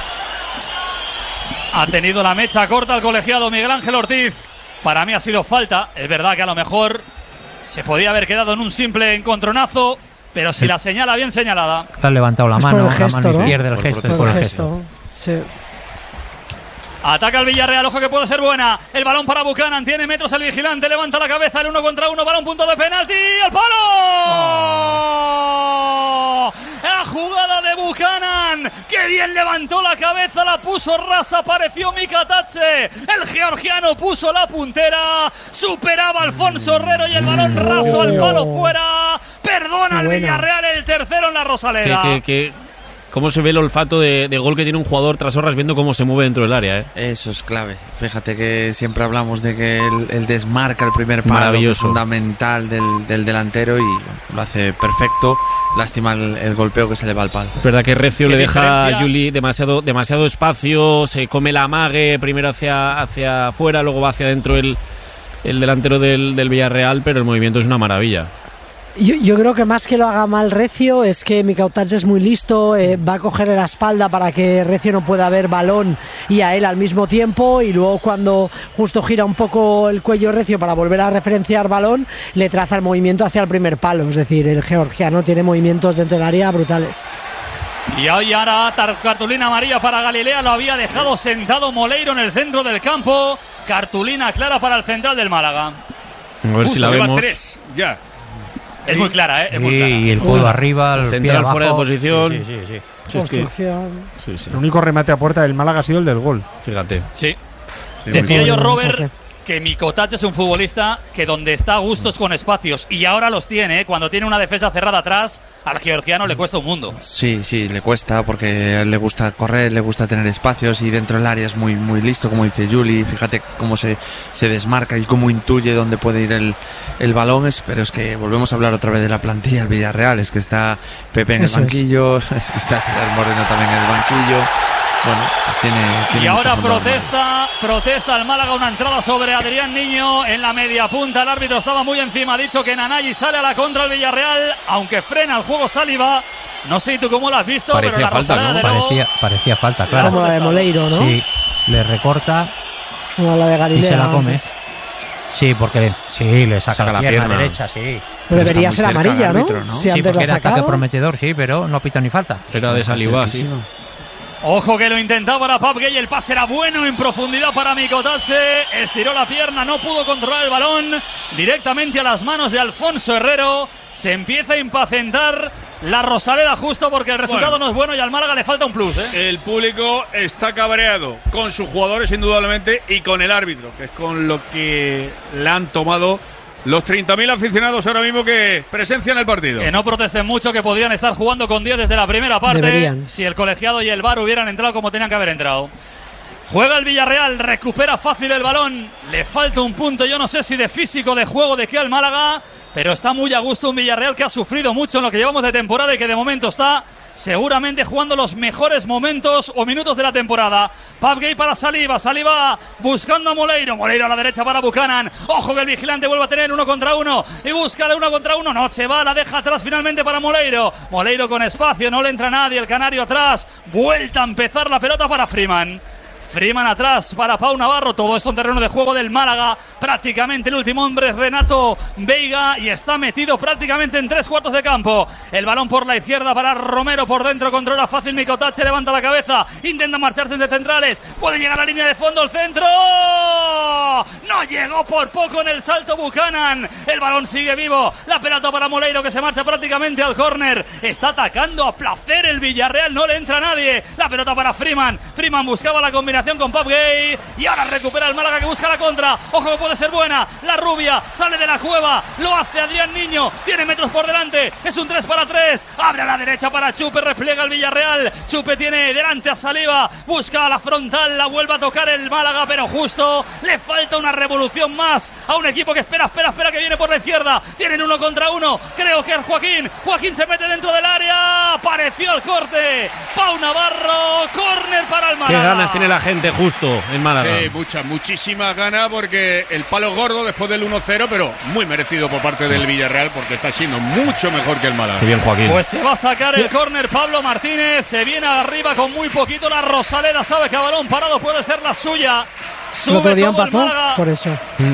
Ha tenido la mecha corta el colegiado Miguel Ángel Ortiz. Para mí ha sido falta. Es verdad que a lo mejor se podía haber quedado en un simple encontronazo, pero si sí. La señala bien señalada. Ha levantado la es mano, gesto, la mano ¿no? izquierda, el por gesto. Por por el el gesto. gesto. Sí. Ataca el Villarreal, ojo que puede ser buena. El balón para Buchanan, tiene metros el vigilante, levanta la cabeza, el uno contra uno, balón punto de penalti, ¡al palo! Oh. La jugada de Buchanan, ¡qué bien levantó la cabeza, la puso rasa, apareció Mika Tatse, el georgiano puso la puntera, superaba a Alfonso Herrero y el balón raso al palo fuera, perdona al Villarreal el tercero en la Rosaleda. ¿Qué, qué, qué? ¿Cómo se ve el olfato de, de gol que tiene un jugador tras horas viendo cómo se mueve dentro del área? ¿eh? Eso es clave. Fíjate que siempre hablamos de que el, el desmarca el primer palo es fundamental del, del delantero y lo hace perfecto. Lástima el, el golpeo que se le va al palo. Es verdad que Recio le deja a Juli demasiado, demasiado espacio, se come la amague, primero hacia, hacia afuera, luego va hacia adentro el, el delantero del, del Villarreal, pero el movimiento es una maravilla. Yo, yo creo que más que lo haga mal Recio es que Mikautats es muy listo, eh, va a cogerle la espalda para que Recio no pueda ver balón y a él al mismo tiempo, y luego cuando justo gira un poco el cuello Recio para volver a referenciar balón, le traza el movimiento hacia el primer palo. Es decir, el georgiano tiene movimientos dentro del área brutales. Y hoy ahora cartulina amarilla para Galilea, lo había dejado sentado Moleiro en el centro del campo. Cartulina clara para el central del Málaga. A ver Uf, si la vemos. Tres, ya. Es muy clara, ¿eh? Es muy clara. Y el codo uh, arriba, el central fuera de posición. Sí, sí, sí. sí. Construcción. Sí, sí. El único remate a puerta del Málaga ha sido el del gol. Fíjate. Sí. sí Decía yo, Robert, que Mikautats es un futbolista que donde está a gustos con espacios, y ahora los tiene, ¿eh? Cuando tiene una defensa cerrada atrás, al georgiano le cuesta un mundo. Sí, sí, le cuesta porque le gusta correr, le gusta tener espacios, y dentro del área es muy muy listo, como dice Juli. Fíjate cómo se, se desmarca y cómo intuye dónde puede ir el, el balón. Es, pero es que volvemos a hablar otra vez de la plantilla del Villarreal. Es que está Pepe en Eso el banquillo, es. es que está César Moreno también en el banquillo. Bueno, pues tiene, tiene y ahora protesta, protesta el Málaga, una entrada sobre Adrián Niño en la media punta. El árbitro estaba muy encima, ha dicho que Nanayi sale a la contra el Villarreal, aunque frena el juego Saliba. No sé tú cómo lo has visto, parecía pero la falta, ¿no? de parecía, parecía falta, claro. Como la de Moleiro, ¿no? Sí, le recorta como la de Galilea, y se la come. Antes. Sí, porque le, sí, le saca, saca la, la pierna, pierna derecha, sí. Pero debería ser amarilla, ¿no? árbitro, ¿no? Si Sí, antes porque la era sacado. ataque prometedor, sí, pero no pita ni falta. Era de Saliba, sí. Ojo que lo intentaba para Pap Gay, el pase era bueno en profundidad para Mikautats, estiró la pierna, no pudo controlar el balón, directamente a las manos de Alfonso Herrero. Se empieza a impacientar la Rosaleda justo porque el resultado bueno, no es bueno y al Málaga le falta un plus, ¿eh? El público está cabreado con sus jugadores indudablemente y con el árbitro, que es con lo que le han tomado los treinta mil aficionados ahora mismo que presencian el partido. Que no protesten mucho, que podrían estar jugando con diez desde la primera parte. Deberían. Si el colegiado y el V A R hubieran entrado como tenían que haber entrado. Juega el Villarreal, recupera fácil el balón. Le falta un punto, yo no sé si de físico, de juego, de qué al Málaga, pero está muy a gusto un Villarreal que ha sufrido mucho en lo que llevamos de temporada y que de momento está seguramente jugando los mejores momentos o minutos de la temporada. Pap Gay para Saliba, Saliba buscando a Moleiro, Moleiro a la derecha para Buchanan. Ojo que el vigilante vuelve a tener uno contra uno y busca uno contra uno, no se va, la deja atrás finalmente para Moleiro. Moleiro con espacio, no le entra nadie, el canario atrás, vuelta a empezar la pelota para Freeman. Freeman atrás para Pau Navarro, todo esto en terreno de juego del Málaga, prácticamente el último hombre es Renato Veiga y está metido prácticamente en tres cuartos de campo. El balón por la izquierda para Romero, por dentro controla fácil Micotache, levanta la cabeza, intenta marcharse entre centrales, puede llegar a la línea de fondo, el centro, no llegó por poco en el salto Buchanan, el balón sigue vivo, la pelota para Moleiro que se marcha prácticamente al córner, está atacando a placer el Villarreal, no le entra nadie, la pelota para Freeman, Freeman buscaba la combinación con Pap Gay y ahora recupera el Málaga que busca la contra, ojo que puede ser buena, la rubia sale de la cueva, lo hace Adrián Niño, tiene metros por delante, es un tres para tres, abre a la derecha para Chupe, repliega el Villarreal, Chupe tiene delante a Saliba, busca a la frontal, la vuelve a tocar el Málaga, pero justo le falta una revolución más a un equipo que espera, espera, espera que viene por la izquierda, tienen uno contra uno, creo que es Joaquín, Joaquín se mete dentro del área, apareció el corte, Pau Navarro, córner para el Málaga. Qué ganas tiene la gente justo en Málaga. Sí, muchas, muchísimas ganas porque el palo gordo después del uno cero, pero muy merecido por parte del Villarreal porque está siendo mucho mejor que el Málaga. Qué bien, Joaquín. Pues se va a sacar el córner Pablo Martínez, se viene arriba con muy poquito la Rosaleda, sabe que a balón parado puede ser la suya. Sube todo el Málaga. Por eso. Mm.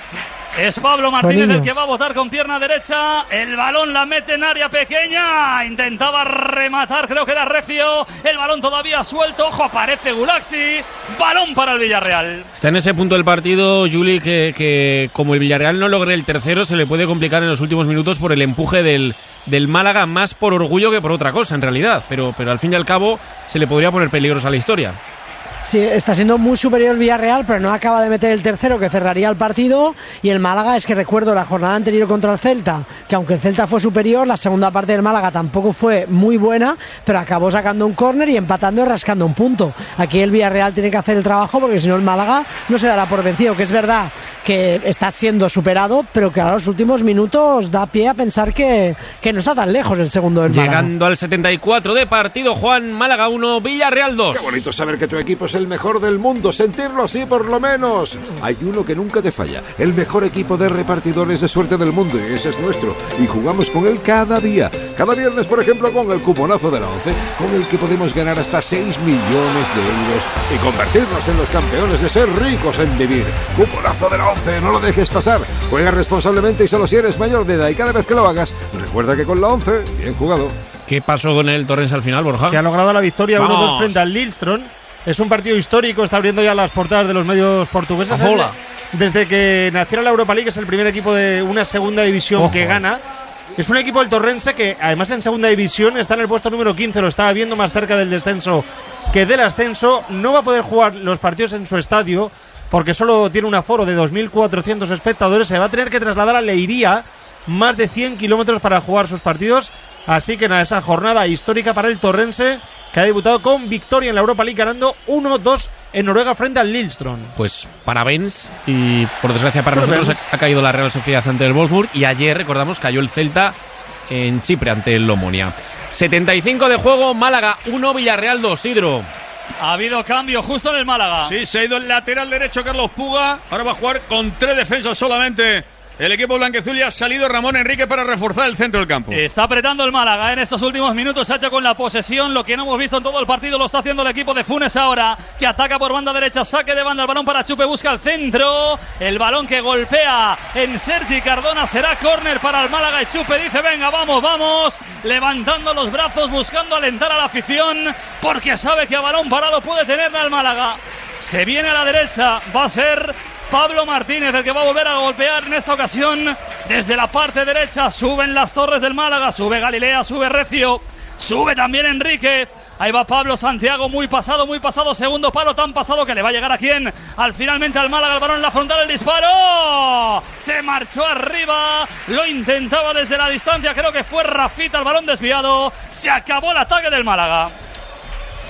Es Pablo Martínez el que va a botar con pierna derecha. El balón la mete en área pequeña. Intentaba rematar, creo que era Recio. El balón todavía suelto. Ojo, aparece Gulaxi. Balón para el Villarreal. Está en ese punto del partido, Juli, que, que como el Villarreal no logre el tercero, se le puede complicar en los últimos minutos por el empuje del, del Málaga, más por orgullo que por otra cosa, en realidad. Pero, pero al fin y al cabo, se le podría poner peligrosa la historia. Sí, está siendo muy superior el Villarreal, pero no acaba de meter el tercero que cerraría el partido. Y el Málaga, es que recuerdo la jornada anterior contra el Celta, que aunque el Celta fue superior, la segunda parte del Málaga tampoco fue muy buena, pero acabó sacando un córner y empatando y rascando un punto. Aquí el Villarreal tiene que hacer el trabajo porque si no el Málaga no se dará por vencido, que es verdad que está siendo superado, pero que a los últimos minutos da pie a pensar que, que no está tan lejos el segundo del Málaga. Llegando al setenta y cuatro de partido, Juan, Málaga uno, Villarreal dos. Qué bonito saber que tu equipo es el mejor del mundo, sentirlo así por lo menos. Hay uno que nunca te falla, el mejor equipo de repartidores de suerte del mundo, y ese es nuestro, y jugamos con él cada día. Cada viernes, por ejemplo, con el cuponazo de la once, con el que podemos ganar hasta seis millones de euros y convertirnos en los campeones de ser ricos en vivir. Cuponazo de la once, no lo dejes pasar. Juega responsablemente y solo si eres mayor de edad, y cada vez que lo hagas, recuerda que con la once, bien jugado. ¿Qué pasó con el Torrens al final, Borja? Que ha logrado la victoria uno dos Vamos. frente al Lillestrøm. Es un partido histórico, está abriendo ya las portadas de los medios portugueses. Afola. Desde que nació la Europa League es el primer equipo de una segunda división Ojo. que gana. Es un equipo del Torrense que además en segunda división está en el puesto número quince, lo estaba viendo más cerca del descenso que del ascenso. No va a poder jugar los partidos en su estadio porque solo tiene un aforo de dos mil cuatrocientos espectadores. Se va a tener que trasladar a Leiria, más de cien kilómetros para jugar sus partidos. Así que nada, esa jornada histórica para el Torrense, que ha debutado con victoria en la Europa League ganando uno dos en Noruega frente al Lillestrøm. Pues parabéns, y por desgracia para Parabéns. nosotros ha caído la Real Sociedad ante el Wolfsburg, y ayer, recordamos, cayó el Celta en Chipre ante el Omonia. setenta y cinco de juego, Málaga uno, Villarreal dos, Sidro. Ha habido cambio justo en el Málaga. Sí, se ha ido el lateral derecho Carlos Puga. Ahora va a jugar con tres defensas solamente. El equipo blanqueazul, y ha salido Ramón Enrique para reforzar el centro del campo. Está apretando el Málaga en estos últimos minutos, se ha hecho con la posesión, lo que no hemos visto en todo el partido lo está haciendo el equipo de Funes ahora, que ataca por banda derecha, saque de banda, el balón para Chupe, busca el centro, el balón que golpea en Sergi Cardona, será córner para el Málaga y Chupe dice venga, vamos, vamos, levantando los brazos, buscando alentar a la afición, porque sabe que a balón parado puede tenerla el Málaga. Se viene a la derecha, va a ser Pablo Martínez el que va a volver a golpear en esta ocasión desde la parte derecha. Suben las torres del Málaga, sube Galilea, sube Recio, sube también Enríquez. Ahí va Pablo Santiago, muy pasado, muy pasado, segundo palo, tan pasado que le va a llegar a quién, al finalmente al Málaga, el balón en la frontal, el disparo, se marchó arriba, lo intentaba desde la distancia, creo que fue Rafita, el balón desviado, se acabó el ataque del Málaga.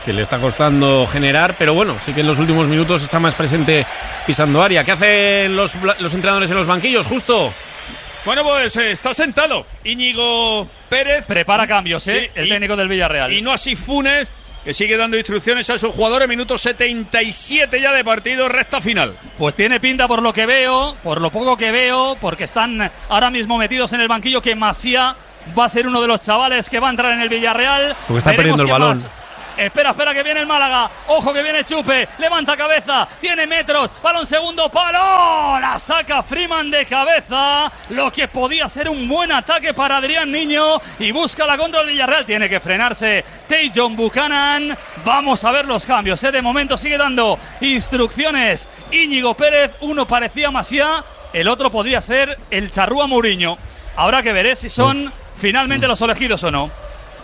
que le está costando generar, pero bueno, sí que en los últimos minutos está más presente pisando área. ¿Qué hacen los, los entrenadores en los banquillos, Justo? Bueno, pues eh, está sentado Íñigo Pérez. Prepara cambios, ¿eh? Sí, el y, técnico del Villarreal. Y no así Funes, que sigue dando instrucciones a sus jugadores. Minuto setenta y siete ya de partido, recta final. Pues tiene pinta por lo que veo, por lo poco que veo, porque están ahora mismo metidos en el banquillo, que Masía va a ser uno de los chavales que va a entrar en el Villarreal. Porque está Veremos perdiendo el balón. Más. Espera, espera, que viene el Málaga. Ojo que viene Chupe. Levanta cabeza. Tiene metros. Balón segundo palo. La saca Freeman de cabeza. Lo que podía ser un buen ataque para Adrián Niño. Y busca la contra del Villarreal. Tiene que frenarse Tajon Buchanan. Vamos a ver los cambios. ¿eh? De momento sigue dando instrucciones Íñigo Pérez. Uno parecía Masía. El otro podría ser el Charrúa Mourinho. Habrá que ver ¿eh? si son mm. finalmente mm. los elegidos o no.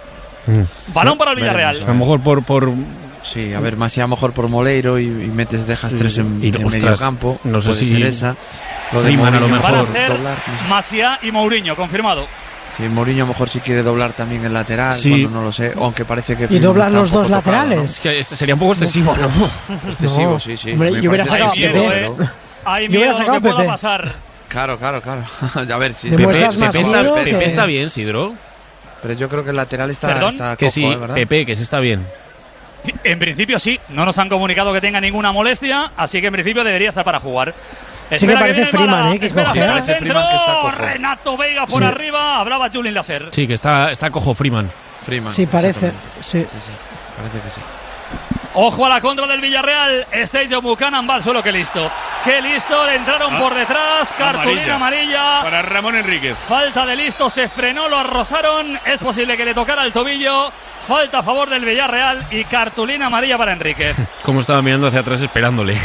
Mm. Balón para el Villarreal. A lo mejor por, por... Sí, a ver, más y a lo mejor por Moleiro y, y metes, dejas tres en, y, en ostras, medio campo. No sé si ser esa. Lo de Freeman, Mourinho, a lo mejor. Van a ser doblar, no sé. Masía y Mourinho, confirmado. Sí, Mourinho a lo mejor si quiere doblar también el lateral, sí. bueno, no lo sé, aunque parece que... Y doblar los dos tocado, laterales. ¿no? Es que sería un poco excesivo, ¿no? Excesivo, no. sí, sí. Hombre, Me yo hubiera parece sacado Hay miedo, Pepe. ¿eh? Hay Yo hubiera miedo a lo que sacado pueda Pepe. pasar. Claro, claro, claro. A ver si... Pepe, Demuestras más Pepe, está, miedo Pepe que- está bien, Sidro. Pero yo creo que el lateral está, ¿Perdón? está Que cojo, sí, ¿eh? ¿verdad? Pepe, que sí está bien. En principio sí, no nos han comunicado que tenga ninguna molestia, así que en principio debería estar para jugar. Sí que parece Freeman, ¿eh? Que espera, coge. espera, Parece el centro. Freeman que está cojo. Renato Veiga por Sí. arriba, hablaba Julien Lasser. Sí, que está, está cojo Freeman. Freeman, Sí, parece. exactamente. Sí. Sí, sí, parece que sí. Ojo a la contra del Villarreal. Tajon Buchanan va al suelo, que listo. Qué listo, le entraron Ah, por detrás. Cartulina amarilla. Para Ramón Enríquez. Falta de listo, se frenó, lo arrosaron. Es posible que le tocara el tobillo. Falta a favor del Villarreal y cartulina amarilla para Enríquez. Como estaba mirando hacia atrás esperándole.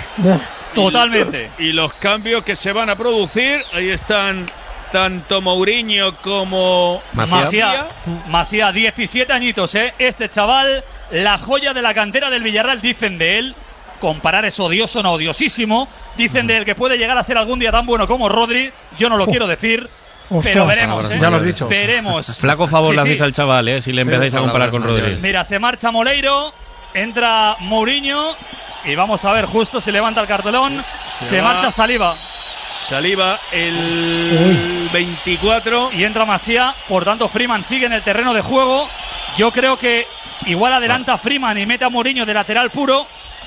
Totalmente. Y los cambios que se van a producir, ahí están tanto Mourinho como Masía. Masía, diecisiete añitos, ¿eh? Este chaval, la joya de la cantera del Villarreal, dicen de él. Comparar es odioso, no odiosísimo. Dicen de él que puede llegar a ser algún día tan bueno como Rodri. Yo no lo quiero decir, Ostras. pero veremos, ¿eh? Ya lo has dicho. Veremos. Flaco favor Sí, le sí. hacéis al chaval, ¿eh? Si le empezáis a comparar con palabras Rodri. mayores. Mira, se marcha Moleiro, entra Mourinho y vamos a ver justo si levanta el cartelón. Se, Se va. marcha Saliba Saliba el veinticuatro. y entra Masía. Por tanto, Freeman sigue en el terreno de juego. Yo creo que igual adelanta a Freeman y mete a Mourinho de lateral puro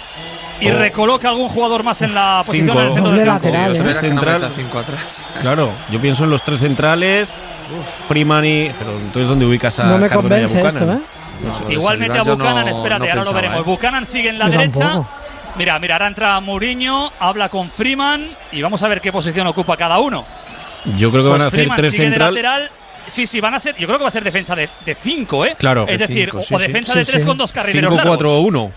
y Oh. recoloca a algún jugador más en la posición Cinco. en el centro Doble del campo. lateral, ¿eh? Espera que no central. meta cinco atrás. Claro, yo pienso en los tres centrales. Freeman y... Pero entonces, ¿dónde ubicas a No me Cardona y a convence esto, Buchanan? ¿eh? No, lo de Igual Saliba mete a yo Buchanan, no- espérate, no ahora lo pensaba, veremos. ¿eh? Buchanan sigue en la Yo derecha. tampoco. Mira, mira, ahora entra Mourinho, habla con Freeman y vamos a ver qué posición ocupa cada uno. Yo creo que Pues van a hacer Freeman tres sigue de central. lateral. Sí, sí, van a ser. Yo creo que va a ser defensa de, de cinco, ¿eh? Claro. Es De decir, cinco, o- sí, o sí. defensa Sí, de tres sí. con dos carrileros cinco largos. cuatro uno.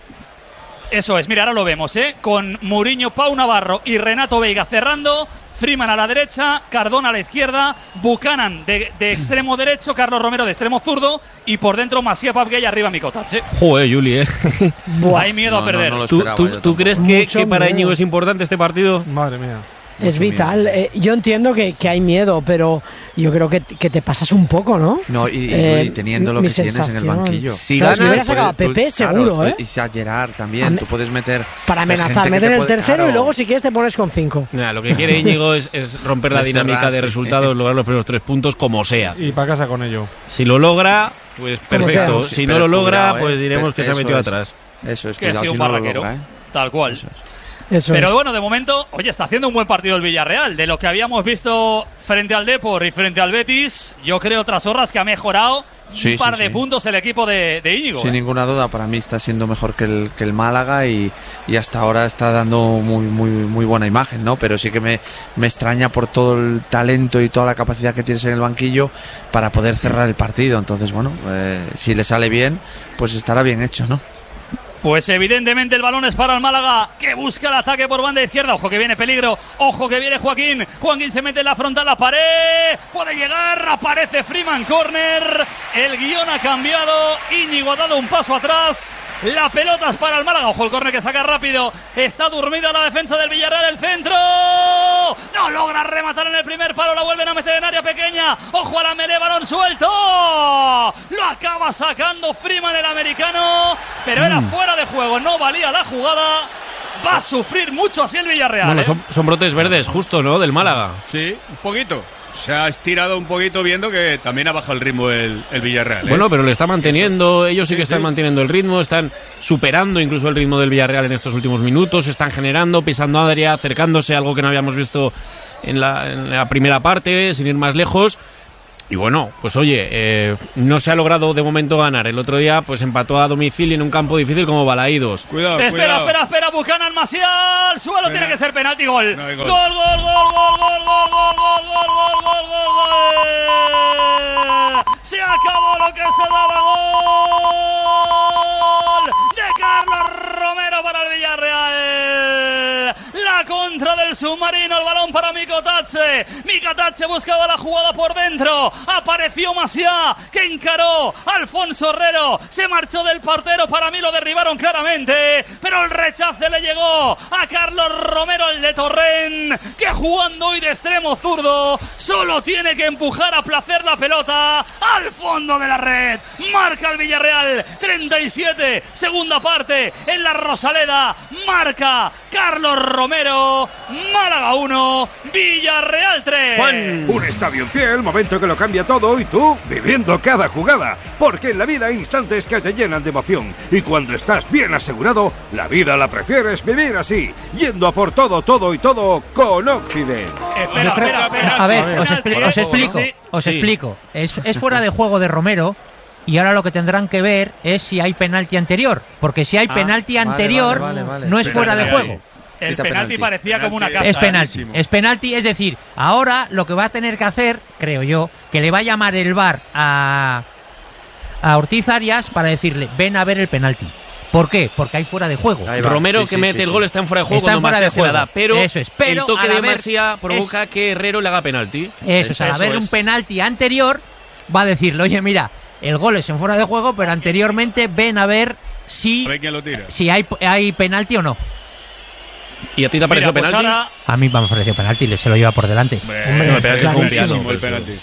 Eso es, mira, ahora lo vemos, ¿eh? Con Mourinho, Pau Navarro y Renato Veiga cerrando. Freeman a la derecha, Cardona a la izquierda, Buchanan de, de extremo derecho, Carlos Romero de extremo zurdo y por dentro Masía Papgay y arriba Mikotac, ¿eh? Joder, Juli, ¿eh? Buah. Hay miedo No, a no, perder. no lo ¿Tú, esperaba tú, yo tú tampoco. crees que, Mucho que para miedo. Íñigo es importante este partido? Madre mía. Es Mucho vital. miedo. Eh, yo entiendo que, que hay miedo, pero yo creo que, que te pasas un poco, ¿no? No, y, y- Eh, y teniendo lo mi que tienes en el sensación. banquillo. Si Claro, si ganas, hubiera sacado a Puedes- tú- Pepe, claro, seguro, tú- ¿eh? Y a Gerard también, Am- tú puedes meter... Para hay gente amenazar, que meter te el puede- tercero claro. y luego si quieres te pones con cinco. Nada, lo que quiere Íñigo es, es romper la Desterrar, dinámica de sí. resultados, lograr los primeros tres puntos como sea. Y para casa con ello. Si lo logra, pues Como perfecto. sea. Si Sí, no pero lo logra, cuidado, ¿eh? pues diremos que se ha Eso metido es. atrás. Eso es, Que ha cuidado sido si un no lo barraquero, logra, ¿eh? tal cual. Eso es. Eso Pero es. bueno, de momento, oye, está haciendo un buen partido el Villarreal. De lo que habíamos visto frente al Depor y frente al Betis, yo creo tras horas que ha mejorado Sí, un par sí, de sí. puntos el equipo de, de Íñigo. Sin ¿eh? ninguna duda, para mí está siendo mejor que el, que el Málaga y, y hasta ahora está dando muy, muy, muy buena imagen, ¿no? Pero sí que me, me extraña por todo el talento y toda la capacidad que tienes en el banquillo para poder cerrar el partido. Entonces, bueno, eh, si le sale bien, pues estará bien hecho, ¿no? Pues evidentemente el balón es para el Málaga, que busca el ataque por banda izquierda. Ojo que viene peligro, ojo que viene Joaquín. Joaquín se mete en la frontal, la pared, puede llegar, aparece Freeman, corner. El guión ha cambiado, Íñigo ha dado un paso atrás. La pelota es para el Málaga. Ojo el córner que saca rápido. Está dormida la defensa del Villarreal. El centro. No logra rematar en el primer palo, la vuelven a meter en área pequeña. Ojo a la melee, balón suelto. Lo acaba sacando Freeman, el americano, pero era Mm. fuera de juego, no valía la jugada. Va a sufrir mucho así el Villarreal. Bueno, ¿eh? son, son brotes verdes, justo, ¿no? Del Málaga. Sí, un poquito. Se ha estirado un poquito viendo que también ha bajado el ritmo el, el Villarreal. ¿eh? Bueno, pero le está manteniendo, ellos sí que Sí, están sí. manteniendo el ritmo, están superando incluso el ritmo del Villarreal en estos últimos minutos, están generando, pisando Adria, acercándose, algo que no habíamos visto en la, en la primera parte, sin ir más lejos. Y bueno, pues oye, eh, no se ha logrado de momento ganar. El otro día pues empató a domicilio en un campo difícil como Balaídos. Cuidado, Espera, cuidado. espera, espera, Buchanan, Maciel, suelo, Pena. tiene que ser penalti, gol. No hay Gol, gol. gol, gol, gol, gol, gol, gol, gol, gol, gol, gol, gol, gol. Se acabó lo que se daba, gol de Carlos Romero para el Villarreal. La contra del submarino, el balón para Mikotatse. Mikotatse buscaba la jugada por dentro. Apareció Maciá, que encaró a Alfonso Herrero. Se marchó del portero, para mí lo derribaron claramente, pero el rechace le llegó a Carlos Romero, el de Torrent, que jugando hoy de extremo zurdo solo tiene que empujar a placer la pelota al fondo de la red. Marca el Villarreal, treinta y siete, segunda parte en la Rosaleda. Marca Carlos Romero. Málaga uno, Villarreal tres. Juan. Un estadio en pie, el momento que lo cambia todo, y tú viviendo cada jugada. Porque en la vida hay instantes que te llenan de emoción. Y cuando estás bien asegurado, la vida la prefieres vivir así. Yendo a por todo, todo y todo con Occident. Espera, Yo creo- espera, espera. a ver, Penalti, os, expli- ¿eh? os explico, Sí. os Sí. explico. Es, es fuera de juego de Romero y ahora lo que tendrán que ver es si hay penalti anterior, porque si hay Ah, penalti vale, anterior vale, vale, vale. no es fuera de Penalti juego. El Quita penalti penalti. parecía como una casa. Es ¿eh? penalti, clarísimo. es penalti, es decir, ahora lo que va a tener que hacer, creo yo, que le va a llamar el V A R a, a Ortiz Arias para decirle, ven a ver el penalti. ¿Por qué? Porque hay fuera de juego. Ahí va. Romero Sí, que sí, mete sí, el sí. gol está en fuera de juego Está en cuando fuera de Masia se la juego. da, pero, Eso es, pero el toque al de haber- Masia provoca es- que Herrero le haga penalti. Eso, es, al Eso haber es. un penalti anterior, va a decirle, oye, mira, el gol es en fuera de juego, pero anteriormente ven a ver si, A ver quién lo tira. si hay, hay penalti o no. ¿Y a ti te ha parecido Mira, pues penalti? ahora- A mí me ha parecido penalti, le se lo lleva por delante. Hombre, no, el penalti es clarísimo confiado, el eso. penalti.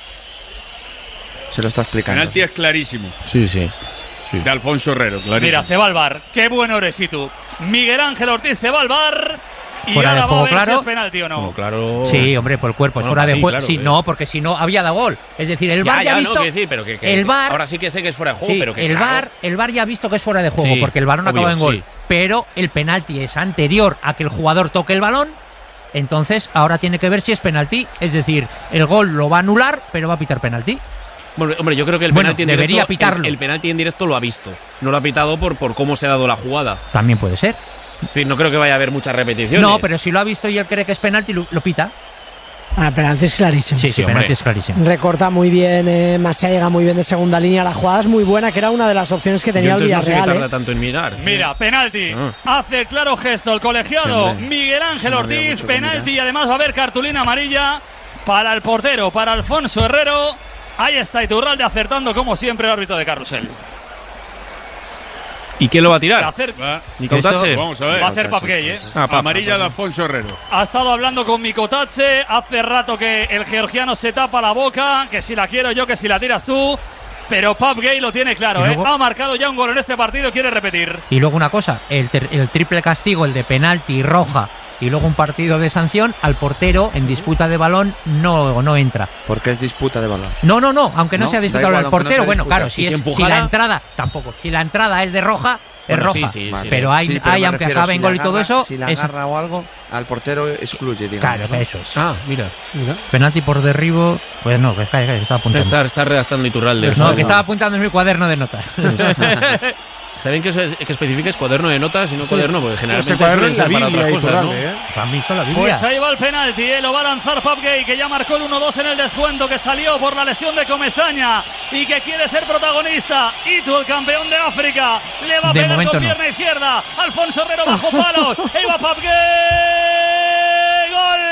Se lo está explicando. Penalti es clarísimo. Sí, sí. sí. De Alfonso Herrero, clarísimo. Mira, se va al bar. Qué bueno eres y tú. Miguel Ángel Ortiz se va al bar. Y Fuera de ahora va a juego, ver claro. si es penalti o no. Bueno, claro. Sí, hombre, por el cuerpo, es Bueno, fuera para de ti, juego. claro, Sí, eh. no, porque si no había dado gol. Es decir, el Ya, VAR ya, ya, ha no, visto. quiero decir, pero que, que- el que VAR, ahora sí que sé que es fuera de juego, sí, pero que el claro. VAR, el VAR ya ha visto que es fuera de juego, Sí, porque el balón obvio, acaba en gol. sí. Pero el penalti es anterior a que el jugador toque el balón. Entonces, ahora tiene que ver si es penalti. Es decir, el gol lo va a anular, pero va a pitar penalti. Bueno, hombre, yo creo que el Bueno, penalti en debería directo, pitarlo. El, el penalti en directo lo ha visto. No lo ha pitado por, por cómo se ha dado la jugada. También puede ser. Es decir, no creo que vaya a haber muchas repeticiones. No, pero si lo ha visto y él cree que es penalti, lo, lo pita. Ah, penalti es clarísimo. Sí, sí, hombre. penalti es clarísimo. Recorta muy bien, eh, Masia llega muy bien de segunda línea. La jugada es muy buena, que era una de las opciones que Yo tenía el entonces no sé qué Villarreal. tarda eh. tanto en mirar. Mira, penalti. Ah. Hace claro gesto el colegiado Sí, hombre. Miguel Ángel No había Ortiz. mucho que Penalti mirar. y además va a haber cartulina amarilla para el portero, para Alfonso Herrero. Ahí está Iturralde acertando como siempre el árbitro de Carrusel. ¿Y quién lo va a Se tirar? acerca- Va, ¿Ni Cautache? vamos a ver. Va a ser Papgay, ¿eh? Ah, pa- Amarilla pa- de Alfonso Herrero. Ha estado hablando con Mikotatse. Hace rato que el georgiano se tapa la boca. Que si la quiero yo, que si la tiras tú. Pero Papgay lo tiene claro, Y ¿eh? luego- Ha marcado ya un gol en este partido y quiere repetir. Y luego una cosa, el, ter- el triple castigo, el de penalti, roja y luego un partido de sanción, al portero en disputa de balón no, no entra. Porque es disputa de balón. No, no, no, aunque no, No, sea da disputable igual, al aunque no portero, sea bueno, disputa. claro, si, ¿Y si es, si empujara? la entrada, tampoco, si la entrada es de roja, es Bueno, roja. sí, sí, Vale. sí. Pero hay, Sí, pero hay me aunque refiero, acabe si en la gol y todo agarra- eso, Si la es- agarra o algo, al portero excluye, digamos. claro, ¿no? eso es. Ah, mira. Mira. Penalti por derribo, pues no, que, que, que estaba apuntando. Está, está redactando Iturralde. no, Eso que es. estaba apuntando en mi cuaderno de notas. Está bien que, se- que especifiques cuaderno de notas y no cuaderno, porque generalmente Ese cuaderno suelen es la ser para Biblia, otras cosas, ¿no? Iturralde, ¿eh? ¿Han visto la Biblia? Pues ahí va el penalti, ¿eh? Lo va a lanzar Papgay, que ya marcó el uno dos en el descuento, que salió por la lesión de Comesaña y que quiere ser protagonista. Itu, el campeón de África, le va a De pegar momento con no. pierna izquierda. Alfonso Herrero bajo palos. Ahí va Papgay. ¡Gol!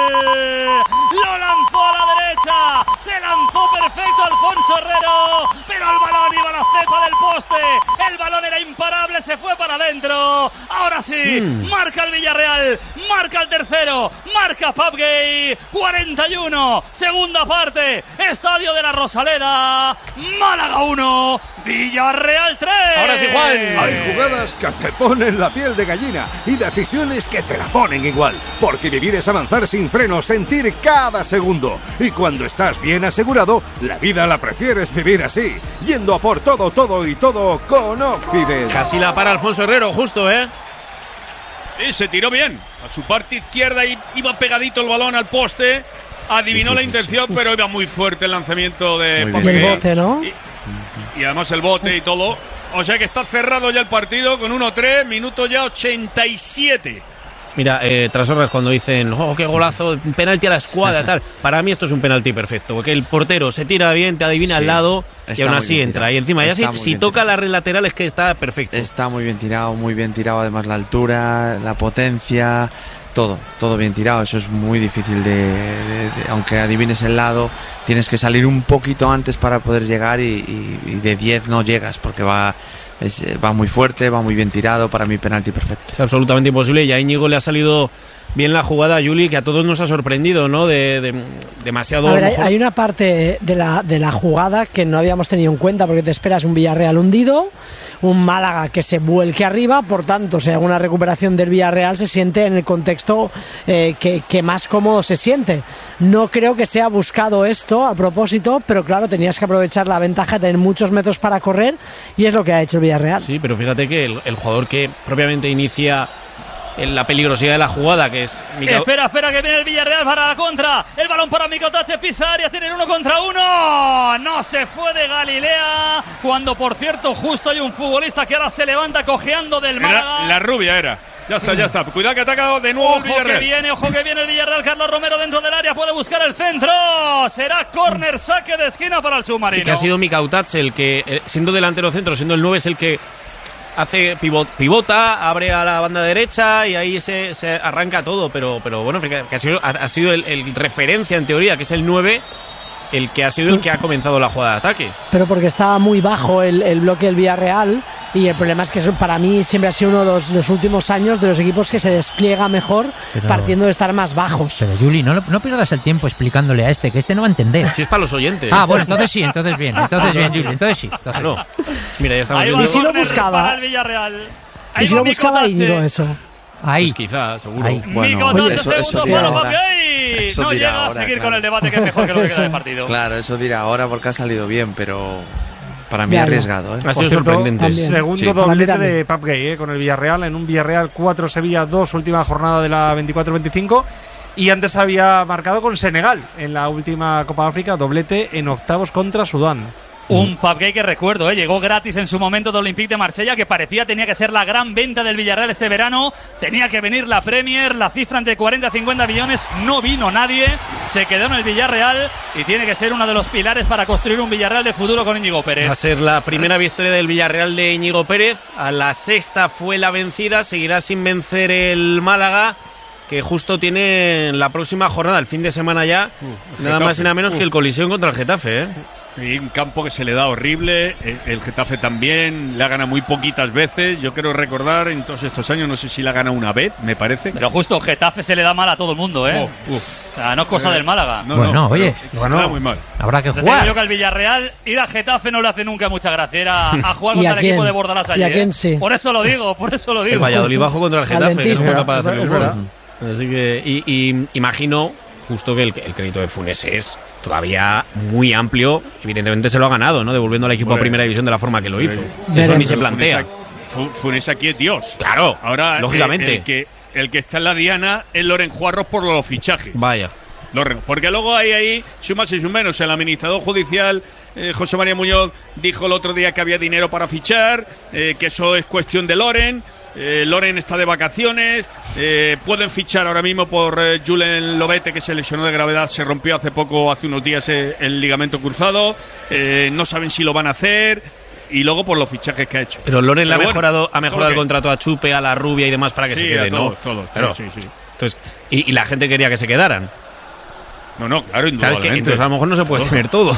Lo lanzó a la derecha. Se lanzó perfecto Alfonso Herrero. Pero pero el balón iba a la cepa del poste, el balón era imparable, se fue para adentro. Ahora sí, mm. marca el Villarreal, marca el tercero, marca Papgay. Cuarenta y uno, segunda parte, Estadio de la Rosaleda, Málaga uno, Villarreal tres. Ahora sí, Juan. Hay jugadas que te ponen la piel de gallina y decisiones que te la ponen igual, porque vivir es avanzar sin freno, sentir cada segundo, y cuando estás bien asegurado, la vida la prefieres vivir así, yendo a por todo, todo y todo con Occident. Casi la para Alfonso Herrero, justo, ¿eh? Sí, se tiró bien. A su parte izquierda y iba pegadito el balón al poste. Adivinó sí, sí, la intención, sí, sí. pero iba muy fuerte el lanzamiento de Papgay. Y el bote, ¿no? Y, y además el bote y todo. O sea que está cerrado ya el partido con uno tres, minuto ya ochenta y siete. Mira, eh, tras horas cuando dicen, oh, qué golazo, penalti a la escuadra, tal. Para mí esto es un penalti perfecto, porque el portero se tira bien, te adivina sí, al lado y aún así entra. Tirado. Y encima ya si, si toca la red lateral es que está perfecto. Está muy bien tirado, muy bien tirado. Además la altura, la potencia, todo, todo bien tirado. Eso es muy difícil de, de, de aunque adivines el lado, tienes que salir un poquito antes para poder llegar y, y, y de diez no llegas porque va... Es, va muy fuerte, va muy bien tirado, para mí penalti perfecto. Es absolutamente imposible y a Íñigo le ha salido bien la jugada, Juli, que a todos nos ha sorprendido, ¿no? De, de demasiado... A ver, hay, hay una parte de la, de la jugada que no habíamos tenido en cuenta porque te esperas un Villarreal hundido, un Málaga que se vuelque arriba, por tanto, si hay alguna recuperación del Villarreal se siente en el contexto eh, que, que más cómodo se siente. No creo que sea buscado esto a propósito, pero claro, tenías que aprovechar la ventaja de tener muchos metros para correr y es lo que ha hecho el Villarreal. Sí, pero fíjate que el, el jugador que propiamente inicia la peligrosidad de la jugada, que es Mica... Espera, espera, que viene el Villarreal para la contra. El balón para Micotache, pisa área, tienen uno contra uno. No se fue de Galilea. Cuando, por cierto, justo hay un futbolista que ahora se levanta cojeando del Málaga. La, la rubia era. Ya está, ya está. Cuidado que ataca de nuevo ojo el Villarreal. Ojo que viene, ojo que viene el Villarreal. Carlos Romero dentro del área, puede buscar el centro. Será córner, saque de esquina para el submarino. Y que ha sido Micotache el que, siendo delantero centro, siendo el nueve, es el que hace pivot, pivota, abre a la banda derecha y ahí se, se arranca todo, pero, pero bueno, que ha sido, ha, ha sido el, el referencia en teoría, que es el nueve, el que ha sido el que ha comenzado la jugada de ataque. Pero porque estaba muy bajo el, el bloque del Villarreal y el problema es que eso para mí siempre ha sido uno de los, los últimos años de los equipos que se despliega mejor pero, partiendo de estar más bajos. Pero Juli, no, no pierdas el tiempo explicándole a este, que este no va a entender. Si es para los oyentes. Ah, bueno, entonces sí, entonces bien, entonces bien, Juli, entonces sí. Entonces no. Mira, ya estamos viendo. Y si lo buscaba. Y si lo buscaba Íñigo eso. Ahí. Pues quizá, seguro. Ahí. Bueno, oye, eso, eso dirá ahora. Eso no llega ahora, a seguir claro. con el debate, que es mejor que lo que queda de partido. Claro, eso dirá ahora porque ha salido bien, pero para mí ya, arriesgado, ¿eh? Ha sido sorprendente. También. Segundo sí. doblete de Papgay, ¿eh? Con el Villarreal, en un Villarreal cuatro, Sevilla dos, última jornada de la veinticuatro veinticinco. Y antes había marcado con Senegal en la última Copa de África, doblete en octavos contra Sudán. Un Papgay que recuerdo, ¿eh? Llegó gratis en su momento de Olympique de Marsella, que parecía tenía que ser la gran venta del Villarreal este verano. Tenía que venir la Premier, la cifra entre cuarenta a cincuenta millones. No vino nadie, se quedó en el Villarreal y tiene que ser uno de los pilares para construir un Villarreal de futuro con Íñigo Pérez. Va a ser la primera victoria del Villarreal de Íñigo Pérez. A la sexta fue la vencida, seguirá sin vencer el Málaga, que justo tiene la próxima jornada, el fin de semana ya, uh, nada más y nada menos uh. que el colisión contra el Getafe, ¿eh? Y un campo que se le da horrible, el Getafe también, le ha ganado muy poquitas veces, yo quiero recordar en todos estos años, no sé si la ha ganado una vez, me parece. Pero justo Getafe se le da mal a todo el mundo, ¿eh? Oh, uf. O sea, no es cosa eh, del Málaga. No, bueno, no, oye, se bueno, muy mal. Habrá que jugar. Yo que al Villarreal ir a Getafe no le hace nunca mucha gracia, era a jugar contra el equipo de Bordalás allí, ¿eh? Sí. Por eso lo digo, por eso lo digo. El Valladolid bajo contra el Getafe, que no fue capaz de hacer el gol. Así que, y, y imagino justo que el, el crédito de Funes es todavía muy amplio, evidentemente se lo ha ganado, ¿no? Devolviendo al equipo bueno, a primera división de la forma que lo hizo. Bueno, eso ni se plantea. Funes, Funes aquí es Dios. Claro, ahora lógicamente. El, el, que, el que está en la diana es Loren Juarros por los fichajes. Vaya. Loren, porque luego hay ahí, sumas y menos, el administrador judicial eh, José María Muñoz dijo el otro día que había dinero para fichar, eh, que eso es cuestión de Loren. Eh, Loren está de vacaciones, eh, pueden fichar ahora mismo por eh, Julen Lobete, que se lesionó de gravedad, se rompió hace poco, hace unos días eh, el ligamento cruzado, eh, no saben si lo van a hacer, y luego por los fichajes que ha hecho. Pero Loren le ha bueno, mejorado, ha mejorado el contrato a Chupe, a la Rubia y demás para que sí, se quede, todo, ¿no? Todo, claro. sí, sí. Entonces, y, y la gente quería que se quedaran. No, no, claro, indudablemente. Claro, es que entonces a lo mejor no se puede tener todo.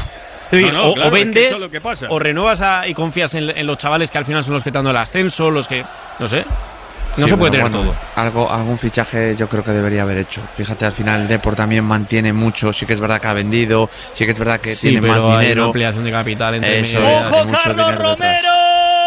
decir, no, no, o, claro, o vendes, es que eso es lo que pasa. o renuevas a, y confías en, en los chavales que al final son los que te dan el ascenso, los que, no sé, no Sí, se puede pero tener bueno, todo. Algo, algún fichaje yo creo que debería haber hecho. Fíjate, al final el Depor también mantiene mucho. Sí que es verdad que ha vendido, sí que es verdad que Sí, tiene pero más hay dinero. una ampliación de capital entre Eso medio. es, hay ¡Ojo, mucho Carlos dinero detrás. Romero!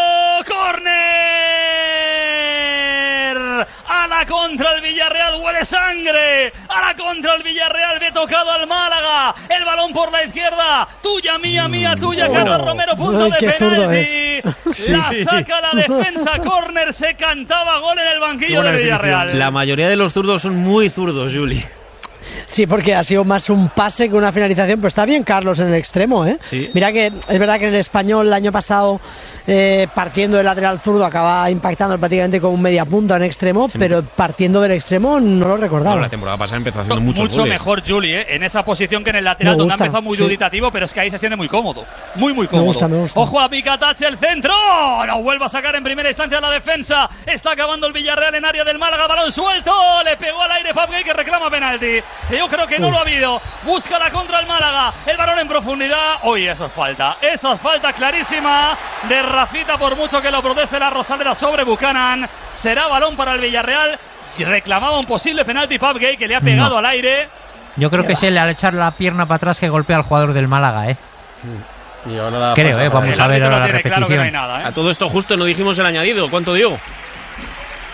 ¡Córner! A la contra el Villarreal, huele sangre. A la contra el Villarreal, ve tocado al Málaga. El balón por la izquierda. Tuya, mía, mía, tuya, Bueno. Carlos Romero, punto Ay, de qué zurdo penalti. La saca la defensa, córner, se cantaba gol en el banquillo del Villarreal. La mayoría de los zurdos son muy zurdos, Juli. Sí, porque ha sido más un pase que una finalización, pero está bien Carlos en el extremo, ¿eh? Sí. Mira que es verdad que en el Español el año pasado, eh, partiendo del lateral zurdo, acaba impactando prácticamente con un media punta en extremo, pero partiendo del extremo no lo recordaba. No, la temporada pasada empezó haciendo muchos Mucho goles. mejor Julie, ¿eh? En esa posición que en el lateral, Me donde ha gusta, empezado muy sí. duditativo, pero es que ahí se siente muy cómodo. Muy, muy cómodo. gusta, me gusta. Ojo a Picatache, el centro. Lo vuelve a sacar en primera instancia la defensa. Está acabando el Villarreal en área del Málaga. Balón suelto. Le pegó al aire Pabgay, que reclama penalti. Yo creo que no lo ha habido. Busca la contra el Málaga. El balón en profundidad. Uy, eso es falta. Eso es falta clarísima de Rafita, por mucho que lo proteste la Rosaleda sobre Buchanan. Será balón para el Villarreal. Reclamaba un posible penalti Pabgay, que le ha pegado No. al aire. Yo creo que es él al echar la pierna para atrás que golpea al jugador del Málaga, ¿eh? Y ahora la Creo, falta eh, para vamos él. El a ver árbitro ahora la tiene claro que no hay repetición. nada, ¿eh? A todo esto justo no dijimos el añadido. ¿Cuánto dio?